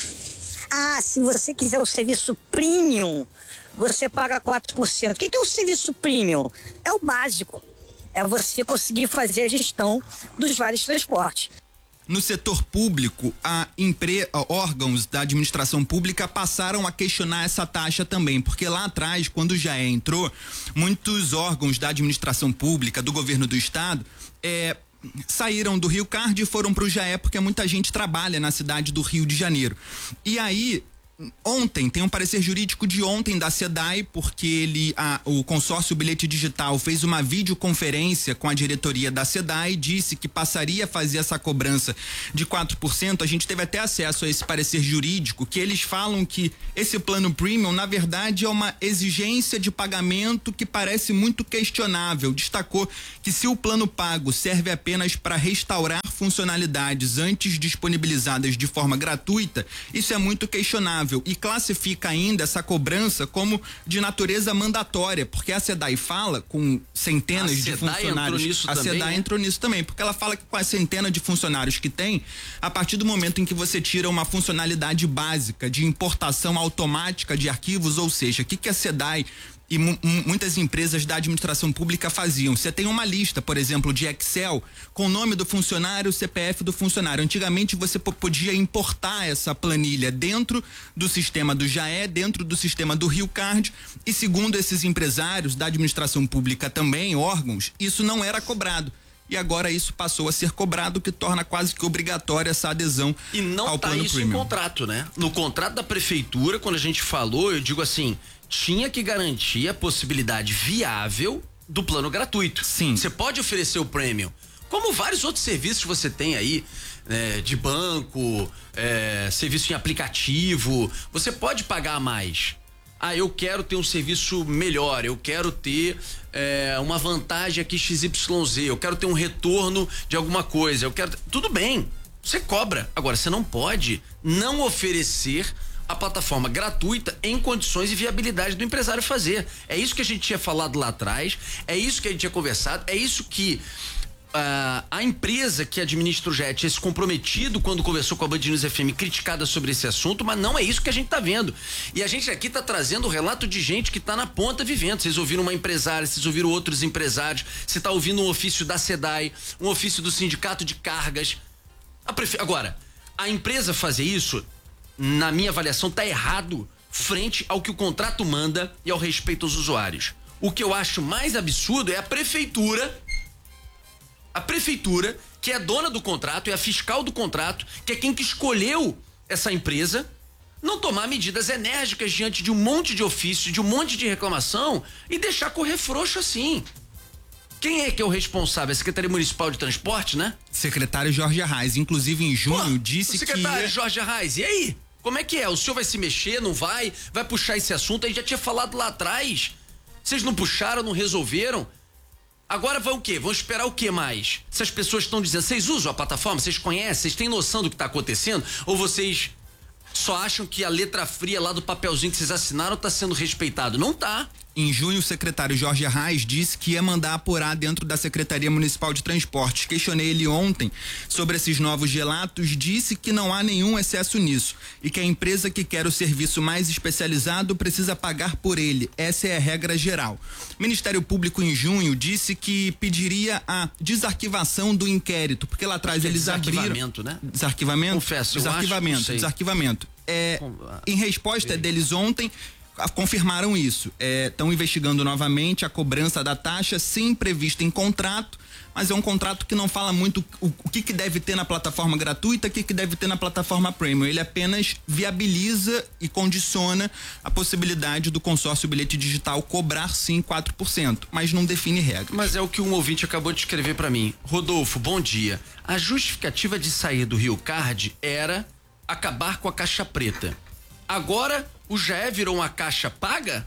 Ah, se você quiser o serviço premium, você paga quatro por cento. O que é o serviço premium? É o básico. É você conseguir fazer a gestão dos vários transportes. No setor público, a empre... órgãos da administração pública passaram a questionar essa taxa também, porque lá atrás, quando o J E entrou, muitos órgãos da administração pública, do governo do estado, é, saíram do Rio Card e foram para o J E, porque muita gente trabalha na cidade do Rio de Janeiro. E aí, ontem, tem um parecer jurídico de ontem da SEDAI, porque ele, a, o consórcio Bilhete Digital fez uma videoconferência com a diretoria da SEDAI, disse que passaria a fazer essa cobrança de quatro por cento. A gente teve até acesso a esse parecer jurídico, que eles falam que esse plano premium, na verdade, é uma exigência de pagamento que parece muito questionável. Destacou que se o plano pago serve apenas para restaurar funcionalidades antes disponibilizadas de forma gratuita, isso é muito questionável. E classifica ainda essa cobrança como de natureza mandatória, porque a SEDAI fala com centenas de funcionários. A SEDAI entrou nisso também, porque ela fala que com a centena de funcionários que tem, a partir do momento em que você tira uma funcionalidade básica de importação automática de arquivos, ou seja, o que que a SEDAI e muitas empresas da administração pública faziam? Você tem uma lista, por exemplo, de Excel com o nome do funcionário, o C P F do funcionário. Antigamente você podia importar essa planilha dentro do sistema do J E, dentro do sistema do Rio Card, e segundo esses empresários da administração pública também, órgãos, isso não era cobrado. E agora isso passou a ser cobrado, o que torna quase que obrigatória essa adesão e não ao tá plano isso premium. Em contrato, né? No contrato da prefeitura, quando a gente falou, eu digo assim, tinha que garantir a possibilidade viável do plano gratuito. Sim. Você pode oferecer o premium, como vários outros serviços que você tem aí, né, de banco, é, serviço em aplicativo, você pode pagar mais. Ah, eu quero ter um serviço melhor, eu quero ter é, uma vantagem aqui X Y Z, eu quero ter um retorno de alguma coisa, eu quero... Tudo bem, você cobra. Agora, você não pode não oferecer a plataforma gratuita em condições e viabilidade do empresário fazer. É isso que a gente tinha falado lá atrás, é isso que a gente tinha conversado, é isso que uh, a empresa que administra o J E tinha se comprometido quando conversou com a Band News F M, criticada sobre esse assunto, mas não é isso que a gente tá vendo. E a gente aqui tá trazendo o relato de gente que tá na ponta vivendo. Vocês ouviram uma empresária, vocês ouviram outros empresários, você tá ouvindo um ofício da SEDAI, um ofício do Sindicato de Cargas. A prefe... Agora, a empresa fazer isso, na minha avaliação, tá errado frente ao que o contrato manda e ao respeito aos usuários. O que eu acho mais absurdo é a prefeitura, a prefeitura, que é dona do contrato, é a fiscal do contrato, que é quem que escolheu essa empresa, não tomar medidas enérgicas diante de um monte de ofício, de um monte de reclamação e deixar correr frouxo assim. Quem é que é o responsável? É a Secretaria Municipal de Transporte, né? Secretário Jorge Arraes, inclusive em junho, Pô, disse o secretário que... Ia... Jorge Arraes, e aí? Como é que é? O senhor vai se mexer, não vai? Vai puxar esse assunto? A gente já tinha falado lá atrás. Vocês não puxaram, não resolveram? Agora vão o quê? Vão esperar o quê mais? Se as pessoas estão dizendo, vocês usam a plataforma? Vocês conhecem? Vocês têm noção do que está acontecendo? Ou vocês só acham que a letra fria lá do papelzinho que vocês assinaram está sendo respeitado? Não tá. Em junho, o secretário Jorge Arraes disse que ia mandar apurar dentro da Secretaria Municipal de Transportes. Questionei ele ontem sobre esses novos relatos, disse que não há nenhum excesso nisso e que a empresa que quer o serviço mais especializado precisa pagar por ele. Essa é a regra geral. O Ministério Público, em junho, disse que pediria a desarquivação do inquérito, porque lá atrás eles abriram... Desarquivamento, né? Desarquivamento? Confesso, eu desarquivamento, acho, desarquivamento. É, em resposta deles ontem, confirmaram isso. Estão é, investigando novamente a cobrança da taxa, sim, prevista em contrato, mas é um contrato que não fala muito o, o que, que deve ter na plataforma gratuita, o que, que deve ter na plataforma premium. Ele apenas viabiliza e condiciona a possibilidade do consórcio Bilhete Digital cobrar, sim, quatro por cento, mas não define regras. Mas é o que um ouvinte acabou de escrever para mim. Rodolfo, bom dia. A justificativa de sair do Rio Card era acabar com a caixa preta. Agora o J E virou uma caixa paga?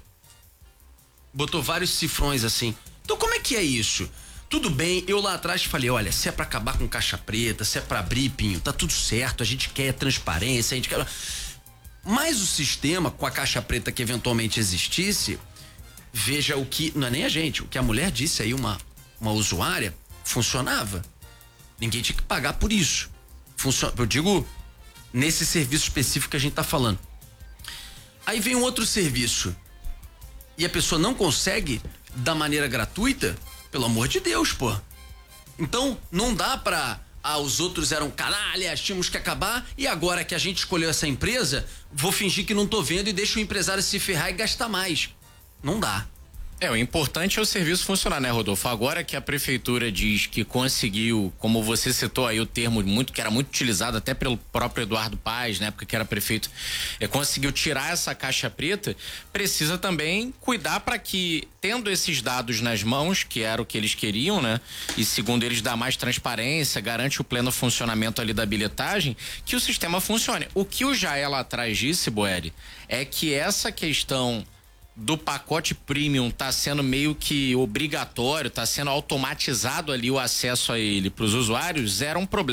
Botou vários cifrões assim. Então como é que é isso? Tudo bem, eu lá atrás falei, olha, se é pra acabar com caixa preta, se é pra abrir, Pinho, tá tudo certo, a gente quer transparência, a gente quer... Mas o sistema, com a caixa preta que eventualmente existisse, veja o que, não é nem a gente, o que a mulher disse aí, uma, uma usuária, funcionava. Ninguém tinha que pagar por isso. Funciona, eu digo nesse serviço específico que a gente tá falando. Aí vem um outro serviço e a pessoa não consegue da maneira gratuita, pelo amor de Deus, pô. Então, não dá pra, ah, os outros eram canalhas, tínhamos que acabar, e agora que a gente escolheu essa empresa, vou fingir que não tô vendo e deixo o empresário se ferrar e gastar mais. Não dá. É, o importante é o serviço funcionar, né, Rodolfo? Agora que a prefeitura diz que conseguiu, como você citou aí o termo muito, que era muito utilizado até pelo próprio Eduardo Paes, na época que era prefeito, é, conseguiu tirar essa caixa preta, precisa também cuidar para que, tendo esses dados nas mãos, que era o que eles queriam, né? E segundo eles, dá mais transparência, garante o pleno funcionamento ali da bilhetagem, que o sistema funcione. O que o Jair lá atrás disse, Boeri, é que essa questão do pacote premium tá sendo meio que obrigatório, tá sendo automatizado ali o acesso a ele para os usuários, era um problema.